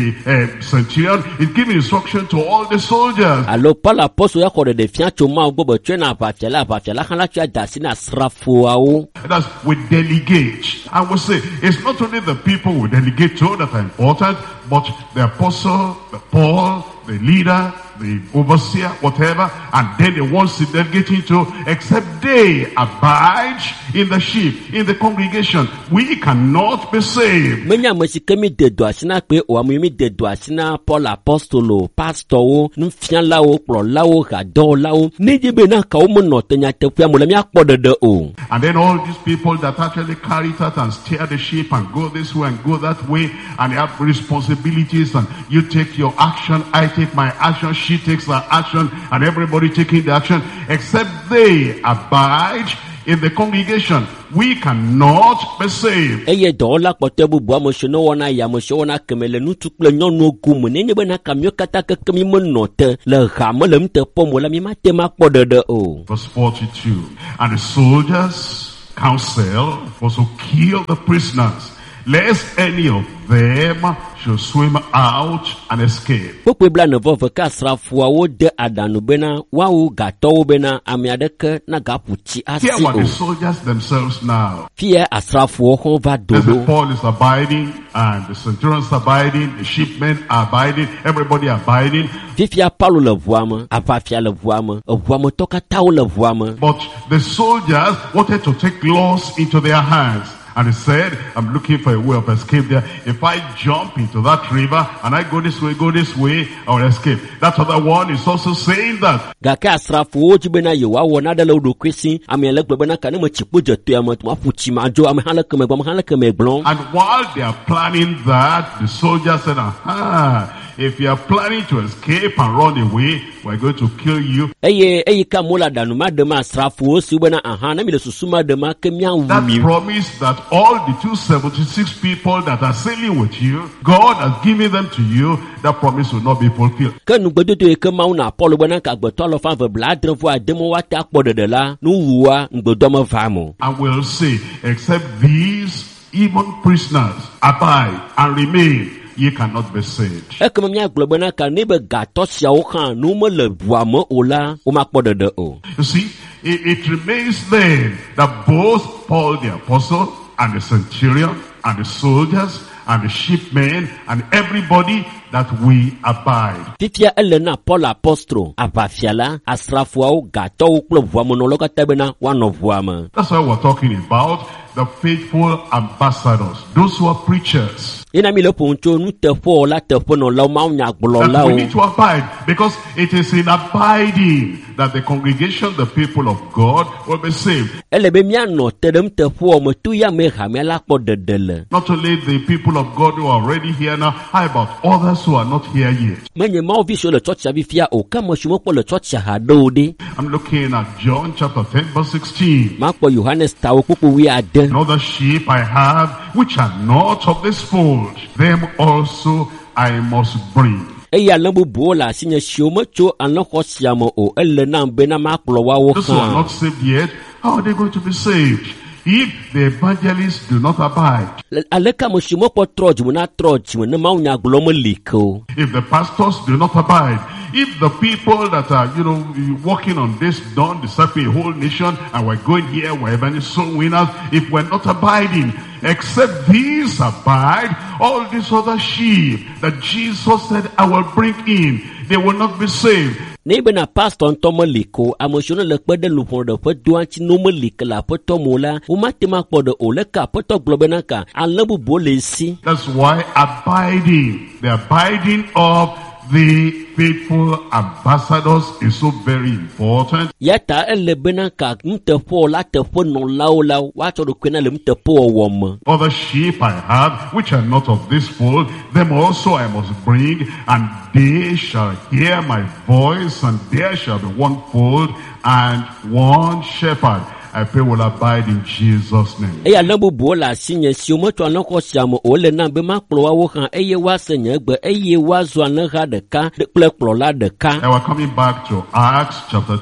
centurion is giving instruction to all the soldiers. Alo Paul apostle ya ko de fia choma gbo bo twa na va fia la kan la twa dasi na srafo awo. That's we delegate. And we say, it's not only the people we delegate to that are important, but the apostle, the Paul, the leader, the overseer, whatever, and then the ones that they're getting to, except they abide in the sheep, in the congregation, we cannot be saved. Menya mashikemi de doasina pe o amimi de doasina Paul apostolo pastor wo nfian lawo pro lawo ga do lawo nijibe na ka o mo no tenya tefia mo le mi akpodede o. And then all these people that actually carry it out and steer the sheep and go this way and go that way, and they have responsibilities, and you take your action, I take my action, she takes her action, and everybody taking the action, except they abide in the congregation, we cannot be saved. Eye do la pote bubu amoshino wona ya moshona kemele nutukle nyonu ogumu nenye bena kamyo kata kekemi monote le gamele mte pomo la mi mate makpodede o. Verse 42. And the soldiers counsel was to kill the prisoners, lest any of them should swim out and escape. Pokwe bla ne vove ka srafuwa wo de adanu bena wawu gato bena amiadeke na gapuchi asi Here were o. the soldiers themselves now. Fie asrafuwa ho va As dodo. Paul is abiding, and the centurions abiding, the shipmen are abiding, everybody abiding. Fifia Paulo le voame, apafia le voame, voame toka tau le voame. But the soldiers wanted to take laws into their hands. And he said, I'm looking for a way of escape there. If I jump into that river and I go this way, I will escape. That other one is also saying that. Gaka asrafu oji bena yewa wona de lo do kwesi amiele gbe bena kan mo chipo jeto ya mo fuchi majo am hala keme blon. And while they are planning that, the soldier said, if you are planning to escape and run away, we're going to kill you. Eye ka mola danu ma de ma asrafu o si bena na mi le susuma de ma kemia That wumi. promise that all the 276 people that are sailing with you, God has given them to you, that promise will not be fulfilled. Ke nu gbedodo e ke ma una Paulo bena ka gbeto lo fa ve bladre vo ademo wa ta kpodede la nu wuwa ngbedo mo va mo. And we'll say, except these even prisoners abide and remain, ye cannot be saved. Ekeme mia glo bena ka ne be gato sia o kan nu mo le voame o la o ma kpodede o. You see, it remains then that both Paul the apostle and the centurion and the soldiers and the shipmen and everybody that we abide. Fifia elena Paul apostro abafiala asrafuwa o gato o klo voame no lo ka tebena one of voame. That's why we're talking about the faithful ambassadors, those who are preachers. Ina mi le poncho nu tefo la tefo no la ma nya gbolo la That we o. need to abide, because it is in abiding that the congregation, the people of God, will be saved. Ele be mia no tedem tefo mo tu ya me ha me la kpodede le. Not only the people of God who are already here now, how about others who are not here yet? Menye ma ovi so le church ya bifia o ka mo shimo po le church ha do de. I'm looking at John chapter 10 verse 16. Ma po Johannes ta o popo wi ade. Another sheep I have, which are not of this fold, them also I must bring. Eya lambu bola sinye shiomo cho anlo khosiamo o ele na be na ma kplo wa wo Those who are kan. not saved yet, how are they going to be saved? If the evangelists do not abide, Aleka mo shimo po troj mo na troj mo na ma nya gbolo mo liko. if the pastors do not abide, if the people that are, working on this dawn, discipling a whole nation, and we're going here, we're even soul winners, if we're not abiding, except these abide, all these other sheep that Jesus said, I will bring in, they will not be saved. Ne be na pastor nto mo liko amosiono le kpede lupon de fe duanchi no mo lik la poto mola o ma te ma kpode o le ka poto globe na ka alabu bo le si. That's why abiding, the abiding of the faithful ambassadors is so very important. Yata ele be na ka mte po la te po no la wa to do kwena le mte po wo mo. Other sheep I have, which are not of this fold, them also I must bring, and they shall hear my voice, and there shall be one fold and one shepherd. I pray will abide in Jesus' name. Eya lambu bo la sinye si o mo to an ko siamo o le na be ma kplo wa wo kan eye wa senye gbe eye wa zo an ha de ka de kplo la de ka. And we're coming back to Acts chapter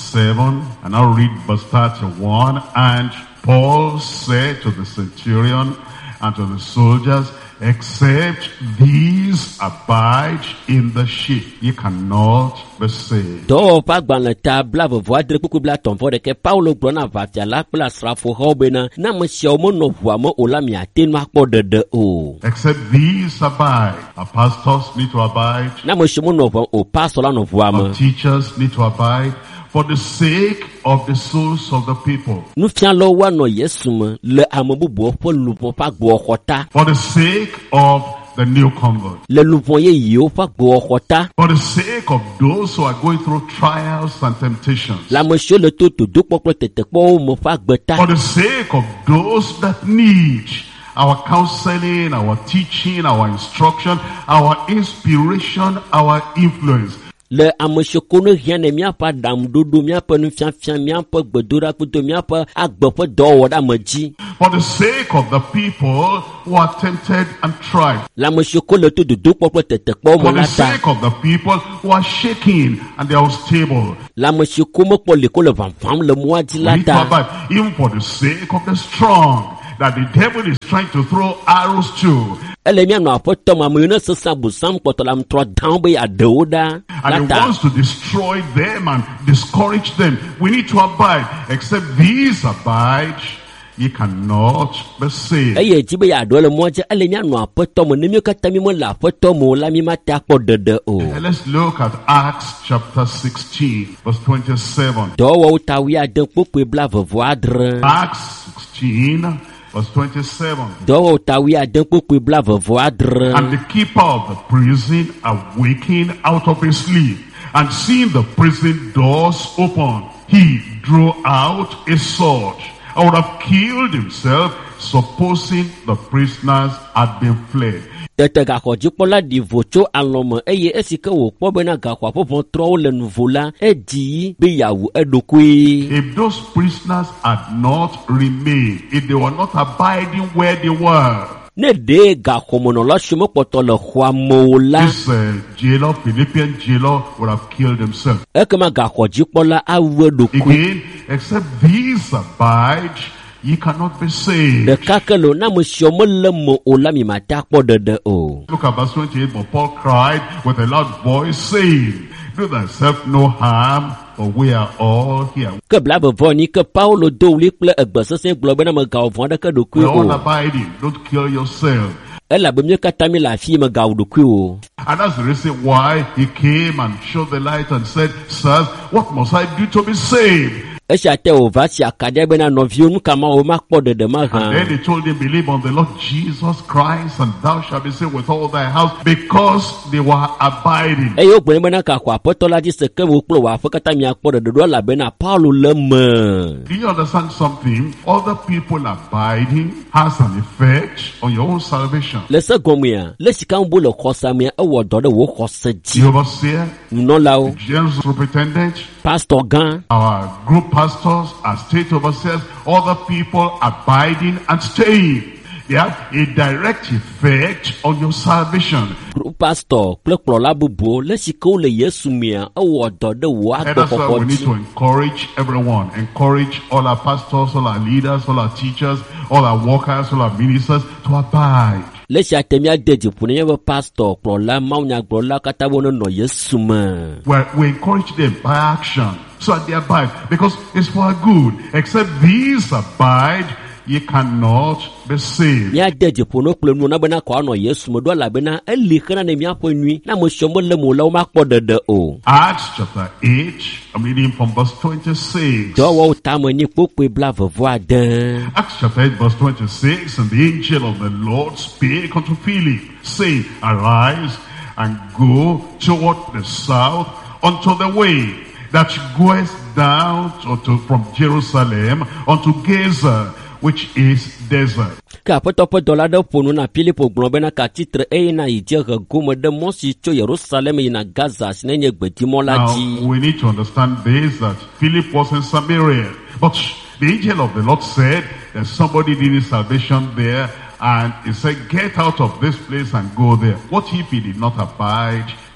27, and I'll read verse 31. And Paul said to the centurion and to the soldiers, Except these abide in the sheep, ye cannot be saved. Do pa gbanle ta bla voa dre kuku bla ton vo de ke Paulo gbona va fia la kpla srafo ho bena na mo sia mo no voa mo ola mi atenu akpo dede o. Except these abide. Our pastors need to abide. Na mo sia mo no vo o pastor la no voa mo. Our teachers need to abide. For the sake of the souls of the people. Nu fia lo wa no Yesu mo le amobubu po lupo pa gbo khota. For the sake of the new convert. Le lupo ye yo pa gbo khota. For the sake of those who are going through trials and temptations. La mo sia le to do popo tete po mo fa gbeta. For the sake of those that need our counseling, our teaching, our instruction, our inspiration, our influence. Le amoshikono hiane mia pa dam dudu mia pa nu fian mia pa gbedura kuto mia pa agbepo do woda maji. For the sake of the people who are tempted and tried. La moshikolo to do popo tete po mo For the lata. sake of the people who are shaking and they are unstable. La moshikomo po likolo vam le moaji We need to lata. abide. Even for the sake of the strong, that the devil is trying to throw arrows to. Ele mia no apoto ma mo no sesa busam poto lam tro down be adoda And he lata. wants to destroy them and discourage them. We need to abide. Except these abide, ye cannot be saved. Eye jibe ya do le moaji ele mia no apoto mo ne mi kata mi mo la apoto mo la mi mata akpo dede o. And let's look at Acts chapter 16, verse 27. Do wo ta wi adan popo bla vovo adre. Acts 16, verse 27. Do wo ta wi adan popo bla vovo adre. And the keeper of the prison awaking out of his sleep, and seeing the prison doors open, he drew out a sword and would have killed himself, supposing the prisoners had been fled. Tete gakwa jikpola di vocho aloma eye esike wo kpo bena gakwa popo tro le nuvola edi be yawu edokui. If those prisoners had not remained, if they were not abiding where they were, Ne de gakwa mono lo shimo poto le khwa mola. this jailer, Philippian jailer, would have killed himself. Ekema gakwa jikpola awu edokui. Again, except these abide, ye cannot be saved. De kakelo na mo shomo le mo ola mi mata kpo dede o. Look at verse 28, but Paul cried with a loud voice, saying, do thyself no harm, for we are all here. Ke bla vovo ni ke Paulo do li kple egbesese glo bena me gawo von de ke dokui We're all o. abiding. Don't kill yourself. Ela be mi kata mi la fi me gawo dokui o. And that's the reason why he came and showed the light and said, sirs, what must I do to be saved? Esha te o va si akade bena no vi onu kama o ma kpo dede ma And han. then he told him, believe on the Lord Jesus Christ, and thou shalt be saved with all thy house, because they were abiding. E yo gbere bena ka kwa apostola di se ke wo kplo wa fo kata mi akpo dede do la bena Paulo le me. Do you understand something? Other people abiding has an effect on your own salvation. Le se gomia, le sika mbo le khosa mi e wo do de wo khose ji. The overseer, No la o, general superintendent, pastor gan, our group pastors, our state overseers, other people abiding and staying. They have a direct effect on your salvation. group pastor, kple kplo la bubu, le sika o le Yesu mi e wo do de wo And akpo that's why we kokko need ji. to encourage everyone. Encourage all our pastors, all our leaders, all our teachers, all our workers, all our ministers to abide. Le si atemi adeji pune ye pastor, kplo la maunya kplo la kata wo no Yesu me. We encourage them by action so that they abide, because it's for our good. Except these abide, ye cannot be saved. Mi adeji pune kplo nu na bena kwa no Yesu me do la bena eli kana ne mi apo nui na mo shomo le mo la o ma kpo dede o. Acts chapter 8, I'm reading from verse 26. Do wo ta mo ni popo bla vovo adan. Acts chapter 8 verse 26, and the angel of the Lord spake unto Philip, saying, arise and go toward the south unto the way that goeth down from Jerusalem unto Gaza, which is desert. Ka poto dola de ponu na Filipo gbon bena ka titre e na ije ge gumo de mo si cho Jerusalem ina Gaza sinenye gbedimo la Now, ji. we need to understand this, that Philip was in Samaria, but the angel of the Lord said there's somebody needing salvation there, and he said, get out of this place and go there. What if he did not abide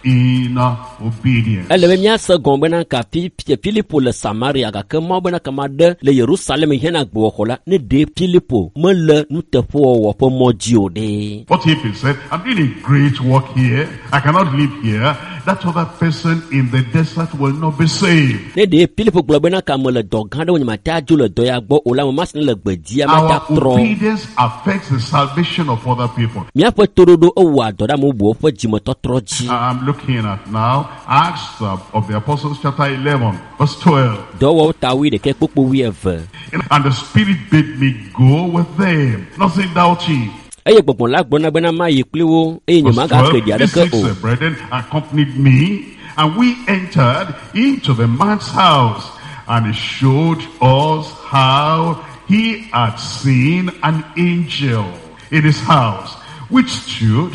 in obedience. Elebe mia se gombe na ka Filipo le Samaria ga ke mo bena kama de le Jerusalem hena gbo hola ne de Filipo me le nu te fo wo po mo ji ode. What if he said, I'm doing a great work here, I cannot live here, that other person in the desert will not be saved. Ne de Filipo gbo bena kama le dogan de nyama ta ju le do ya gbo ola mo mas ne le gbedia ma ta Our tro. obedience affects the salvation of other people. Mia po torodo o wa do da mo bo fo ji mo totro ji. I'm looking at now Acts of the Apostles chapter 11 verse 12. Do wo ta wi de ke popo wi eve. And the Spirit bid me go with them, nothing doubting. Eye gbogbo la gbona bena ma yi kliwo e nyama ga ke dia de Verse ke 12, o. the brethren accompanied me, and we entered into the man's house, and he showed us how he had seen an angel in his house, which stood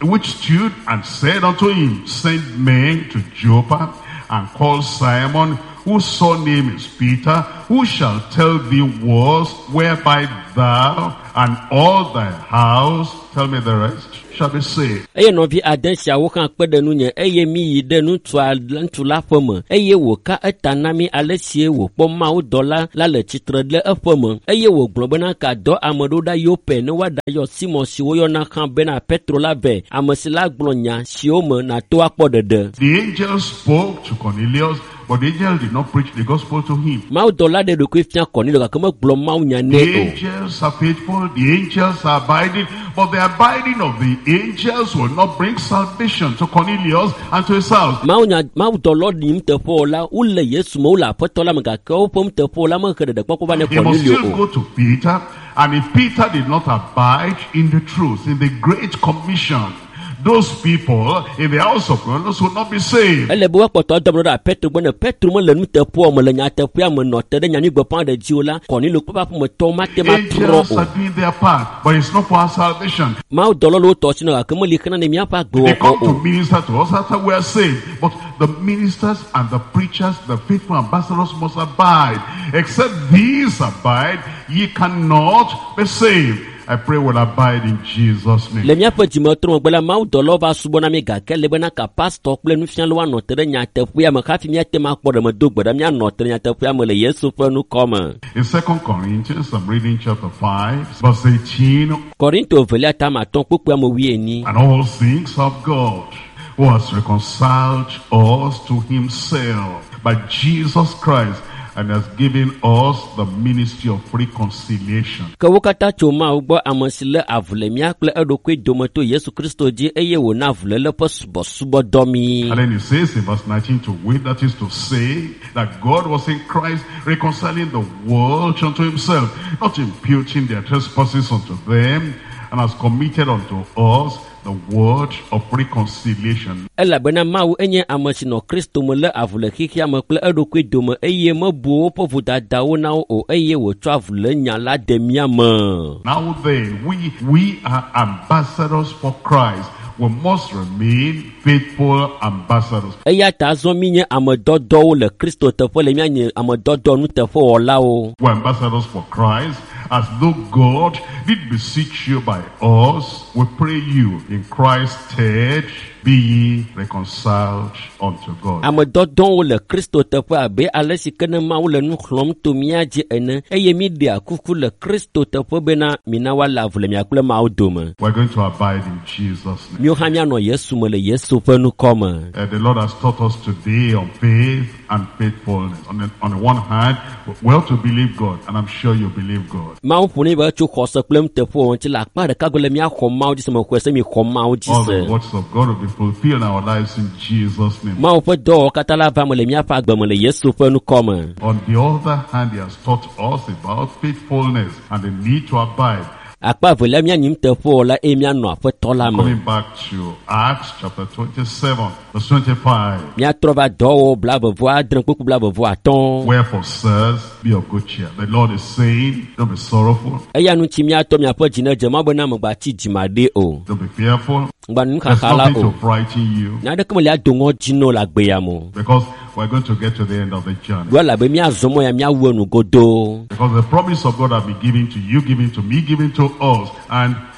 and said unto him, send men to Joppa, and call Simon, whose surname is Peter, who shall tell thee words whereby thou and all thy house, tell me the rest, shall be saved. Eye no vi adansia wo kan pe de nu nye eye mi yi de nu tu la fome eye wo ka etanami alesie wo po ma wo dola la le chitre le efome eye wo globena ka do amodo da yo pe ne wa da yo Simon si wo yo na kan be na Petro la ve amesila gblonya si o mo na to akpodede. The angel spoke to Cornelius, but the angel did not preach the gospel to him. Ma wo dola de do ko fia Cornelius ka kemo gblo ma wo nya The ne o. angels are faithful, the angels are abiding, but the abiding of the angels will not bring salvation to Cornelius and to his house. Ma wo dolo nim te fo la ule Yesu mo la potola me ka ko pom te fo la mo kede de poko ba ne He must Cornelius still o. go to Peter, and if Peter did not abide in the truth, in the Great Commission, those people in the house of Cornelius would not be saved. Ele bo poto dobro da Petro bo ne Petro mo le nu te po mo le nya te po mo no te de nya ni gbo pan de ji ola Cornelius papa mo to ma te ma tro Angels o. are doing their part, but it's not for our salvation. Ma o dolo lo to sino ka mo li kana ne mi apa gbo They come to o. minister to us after we are saved. But the ministers and the preachers, the faithful ambassadors must abide. Except these abide, ye cannot be saved. I pray we'll abide in Jesus' name. Le mi apa ji mo tro gbela ma o dolo ba subo na mi ga ke le bena ka pastor ple nu fian lo wa no te de nya te fu ya ma ka fi mi te ma kpo de mo do gbeda mi no te nya te fu ya mo le Yesu fe nu come. In 2 Corinthians, I'm reading chapter 5, verse 18. Korinto velia ta ma ton popo mo wi eni. And all things of God, who has reconciled us to himself by Jesus Christ, and has given us the ministry of reconciliation. Ka wokata choma ugbo amosile avule mi akple edokwe domoto Yesu Kristo ji eye wo na avule le subo domi. And then he says in verse 19 to wait, that is to say that God was in Christ reconciling the world unto himself, not imputing their trespasses unto them, and has committed unto us the word of reconciliation. Ela bena mau enye amosino Kristo mo le avule kikia mo kple edokwe domo eye mo bu po vuda dawo na o eye wo twa avule nya la demia mo. Now then, we are ambassadors for Christ. We must remain faithful ambassadors. Eya ta zo mi nye amododo le Kristo te fo le mi nye amododo nu te fo ola o. We're ambassadors for Christ, as though God did beseech you by us. We pray you in Christ's stead, be ye reconciled unto God. Amododo le Kristo te fo abe alesi kene ma le nu khlom to mi aje ene eye mi dia kuku le Kristo te fo bena mina wala vule mi akule ma odoma. We're going to abide in Jesus' name. Mi o hamia no Yesu mo le Yesu fe nu come. The Lord has taught us today on faith and faithfulness. On the one hand, we ought to believe God, and I'm sure you believe God. Ma o puni ba chu khosa plem te fo on ti la pa de ka gole mi akhom ma o di se mo kwese mi khom ma o di All se. the words of God will be fulfilled in our lives in Jesus' name. Ma o fe do katala va mo le mi afa gbe mo le Yesu fe nu come. On the other hand, he has taught us about faithfulness and the need to abide. Akpa vole mi anyim te fo la e mi ano afa to la ma. Coming back to Acts chapter 27, verse 25. Mi atrova do bla vo adren kuku bla vo aton. Wherefore, sirs, be of good cheer. The Lord is saying, don't be sorrowful, Eya nu ti mi ato mi afa jina je ma bona mo gba ti jimade o. don't be fearful. Ngba nu There's khala nothing o. to frighten you, Na de ko le adongo jino la gbe ya mo. because we're going to get to the end of the journey. Wala be mi azomo ya mi awu nu godo. Because the promise of God has been given to you, given to me, given to us. And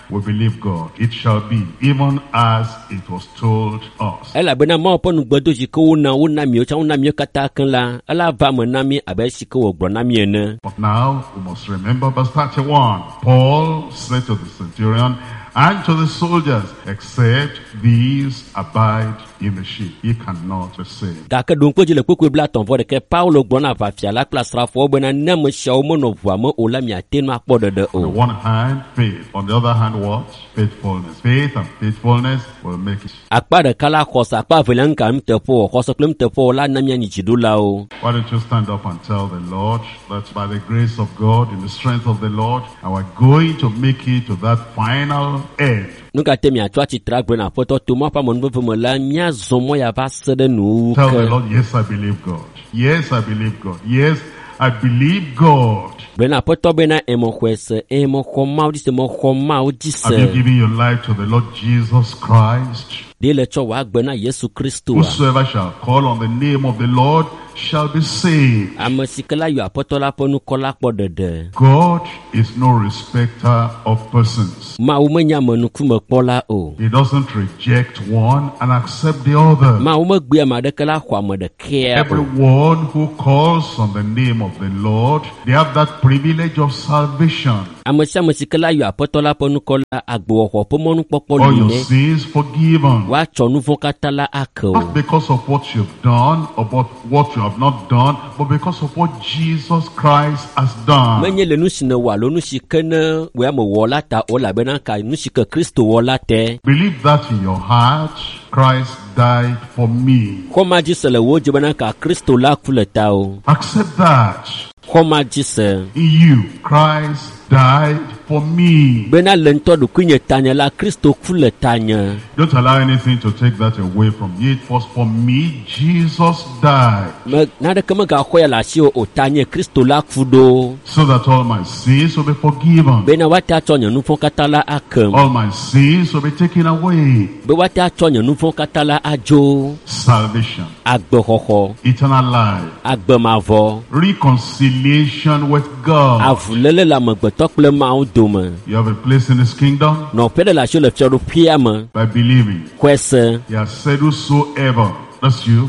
we believe God. It shall be even as it was told us. Elabena ma po nugbedo jiko na mi o cha na mi kata kan la ala va mo na mi abe siko wo gbo na mi ene. But now we must remember verse 31. Paul said to the centurion and to the soldiers, except these abide in the ship, ye cannot be saved. Gaka don ko jile kokwe bla ton vo de ke Paulo gbo na va fia la place rafo bo na nem sha o mo no vo mo o la mi atenu akpo de o. On the one hand, faith. On the other hand, what? Faithfulness. Faith and faithfulness will make it. Akpa de kala khosa akpa velan kam te po khosa plem te po la na mi ani jidu la o. Why don't you stand up and tell the Lord that by the grace of God, in the strength of the Lord, and we're going to make it to that final end. Nuka temi atwa chitra gbe na poto to mo pa mo nbo mo la mia zomo ya va sede nu. Tell the Lord, yes, I believe God. Yes, I believe God. Yes, I believe God. Bena poto bena emo kwese emo khoma odi se mo khoma odi se. Have you given your life to the Lord Jesus Christ? Dele cho wa gbe na Yesu Kristo. Whosoever shall call on the name of the Lord shall be saved. Amasikala yo apotola ponu kola po dede. God is no respecter of persons. Ma umenya manu kuma pola o. He doesn't reject one and accept the other. Ma umegbe amadekala kwa modeke. Everyone who calls on the name of the Lord, they have that privilege of salvation. Amasikala yo apotola ponu kola agbo ho pomonu popo All your lile. sins forgiven. Wa chonu vokatala ako. Not because of what you've done or what you have not done, but because of what Jesus Christ has done. Menye le nusine wa lo nusikene we amo wola ta ola bena ka nusike Kristo wola te. Believe that in your heart. Christ died for me. Koma jisele wo jebena ka Kristo la kuleta o. Accept that. Koma jise. In you, Christ died for me. Bena lento du kunye tanya la Kristo kuletanya. Don't allow anything to take that away from you. It was for me Jesus died. Nada kama ga khoya la sio otanye Kristo la kudo. So that all my sins will be forgiven. Bena wata tonya nufon katala akem. All my sins will be taken away. Be wata tonya nufon katala ajo. Salvation. Agbe hoho. Eternal life. Agbe mavo. Reconciliation with God. Avulele la magbetok ple ma dome. You have a place in His kingdom. No pede la sio le fioro piama. By believing. Kwese. He has said, whosoever, that's you,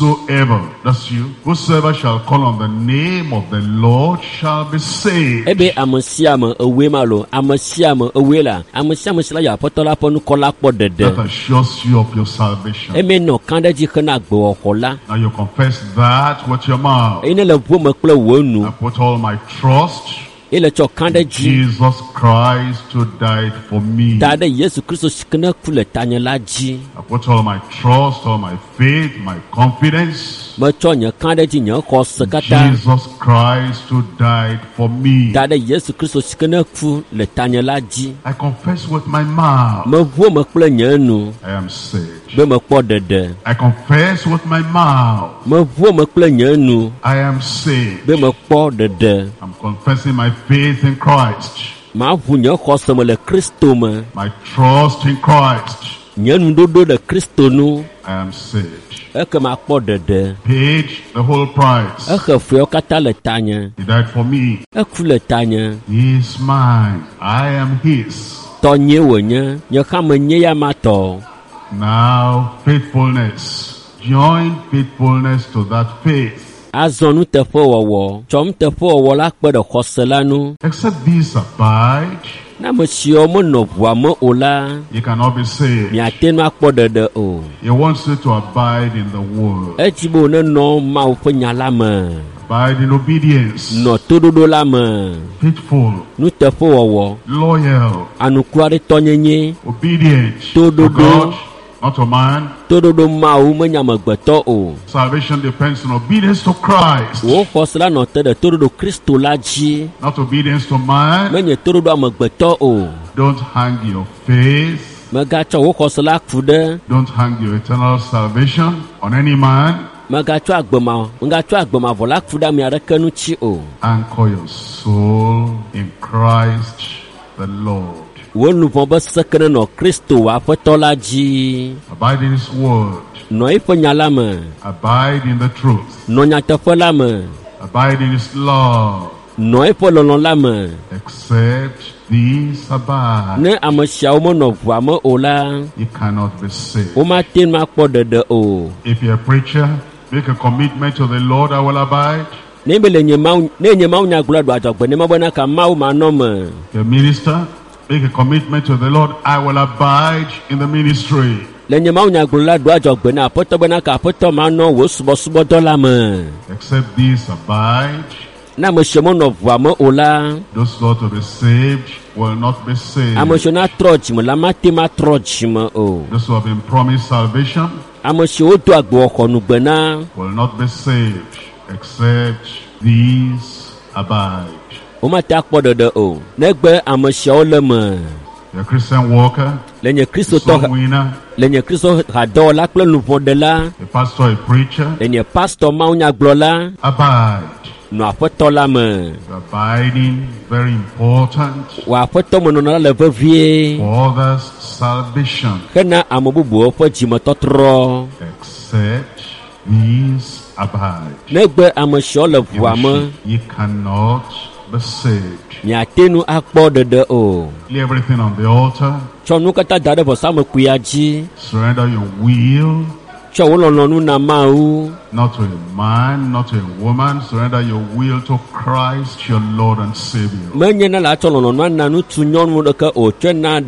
whosoever shall call on the name of the Lord shall be saved. Ebe amasiama ewe malo, amasiama ewe la, amasiama sila ya potola ponu kola po dede. That assures you of your salvation. Eme no kanda ji kana gbo okola. Now you confess that with your mouth. Ene le bu me kple wonu. I put all my trust Ele cho kanda ji. Jesus Christ who died for me. Tade Yesu Kristo sikana kule tanya la ji. I put all my trust, all my faith, my confidence. Me cho nya kanda ji nya ko sekata. Jesus Christ who died for me. Tade Yesu Kristo sikana ku le tanya la ji. I confess with my mouth. Me bu me kple nya nu. I am saved. Be me kpo dede. I confess with my mouth. Me bu me kple nya nu. I am saved. Be me kpo dede. I'm confessing my faith in Christ. Ma bu nya ko se le Kristo me. My trust in Christ. Nya nu dodo de Kristo nu. I am saved. Eke ma kpo dede. Paid the whole price. Eke fio kata le tanya. He died for me. Eku le tanya. He is mine. I am His. To nye wo nye. Nye kama nye ya ma to. Now, faithfulness. Join faithfulness to that faith. Azonu teƒe wɔwɔ. Tsɔm teƒe wɔwɔ la kpe ɖe xɔse la nu. Except these abide, Na me siwo menɔ ʋua me o la, you cannot be saved. miate nu akpɔ ɖeɖe o. He wants you to abide in the word. Edzi be wònenɔ Mawu ƒe nya la me. Abide in obedience. Nɔ toɖoɖo la me. Faithful. Nuteƒewɔwɔ. Loyal. Anukuaɖetɔnyenye. Obedient To to do. God, not to man. Toɖoɖo Mawu menye amegbetɔ o. Salvation depends on obedience to Christ, Wò xɔse la nɔ te ɖe toɖoɖo Kristo la dzi. not obedience to man. Menye toɖoɖo amegbetɔ o. Don't hang your faith. Megatsɔ wò xɔse la ku ɖe. Don't hang your eternal salvation on any man. Megatsɔ agbemavɔ la ku ɖe ame aɖeke ŋuti o. Anchor your soul in Christ the Lord. Wò nuƒo be sekene nɔ Kristo aƒetɔ la dzi. Abide in His word. Nɔ eƒe nya la me. Abide in the truth. Nɔ nyateƒe la me. Abide in His love. Nɔ eƒe lɔlɔ̃ la me. Accept these abide, ne ame siawo menɔ ʋua me o la, you cannot be saved. womate ŋu akpɔ ɖeɖe o. If you're a preacher, make a commitment to the Lord, I will abide. Ne be le nye mawu nyagblɔ ɖo adzɔgbe ne mebena ka mawu manɔ me. If you're a minister, make a commitment to the Lord, I will abide in the ministry. Le nye mawu nyagblɔ la ɖo adzɔgbe na aƒetɔ bena ka aƒetɔ manɔ wò subɔsubɔdɔ la me. Except these abide, Ne ame siwo menɔ ʋua me o la, those who are to be saved will not be saved. ame siwo natrɔ dzime la mate matrɔ dzime o. Those who have been promised salvation Ame siwo do agbewɔxɔnugbe na, will not be saved, except these abide. womate akpɔ ɖeɖe o. Negbe ame siawo le me. You're a Christian worker, Le nye a kristotɔ soul winner, le nye kristo hadɔwɔla kple luʋɔɖela, a pastor, a preacher, le nye pastor mawu nyagblɔla, abide. nɔ aƒetɔ la me. Abiding, very important Wɔ aƒetɔ me nɔnɔ la le vevie. for others' salvation, Hena ame bubuwo ƒe dzimetɔtrɔ. except these abide. Negbe ame siawo le ʋua me, You cannot be saved. miate ŋu akpɔ ɖeɖe o. Lay everything on the altar. Tsɔ nu katã da ɖe vɔsamekuia dzi. Surrender your will, Tsɔ wo lɔlɔ̃nu na Mawu. not to a man, not to a woman. Surrender your will to Christ, your Lord and Savior. Menye ne la tsɔ lɔlɔ̃nua na ŋutsu nyɔnu ɖeke o, tsɔe na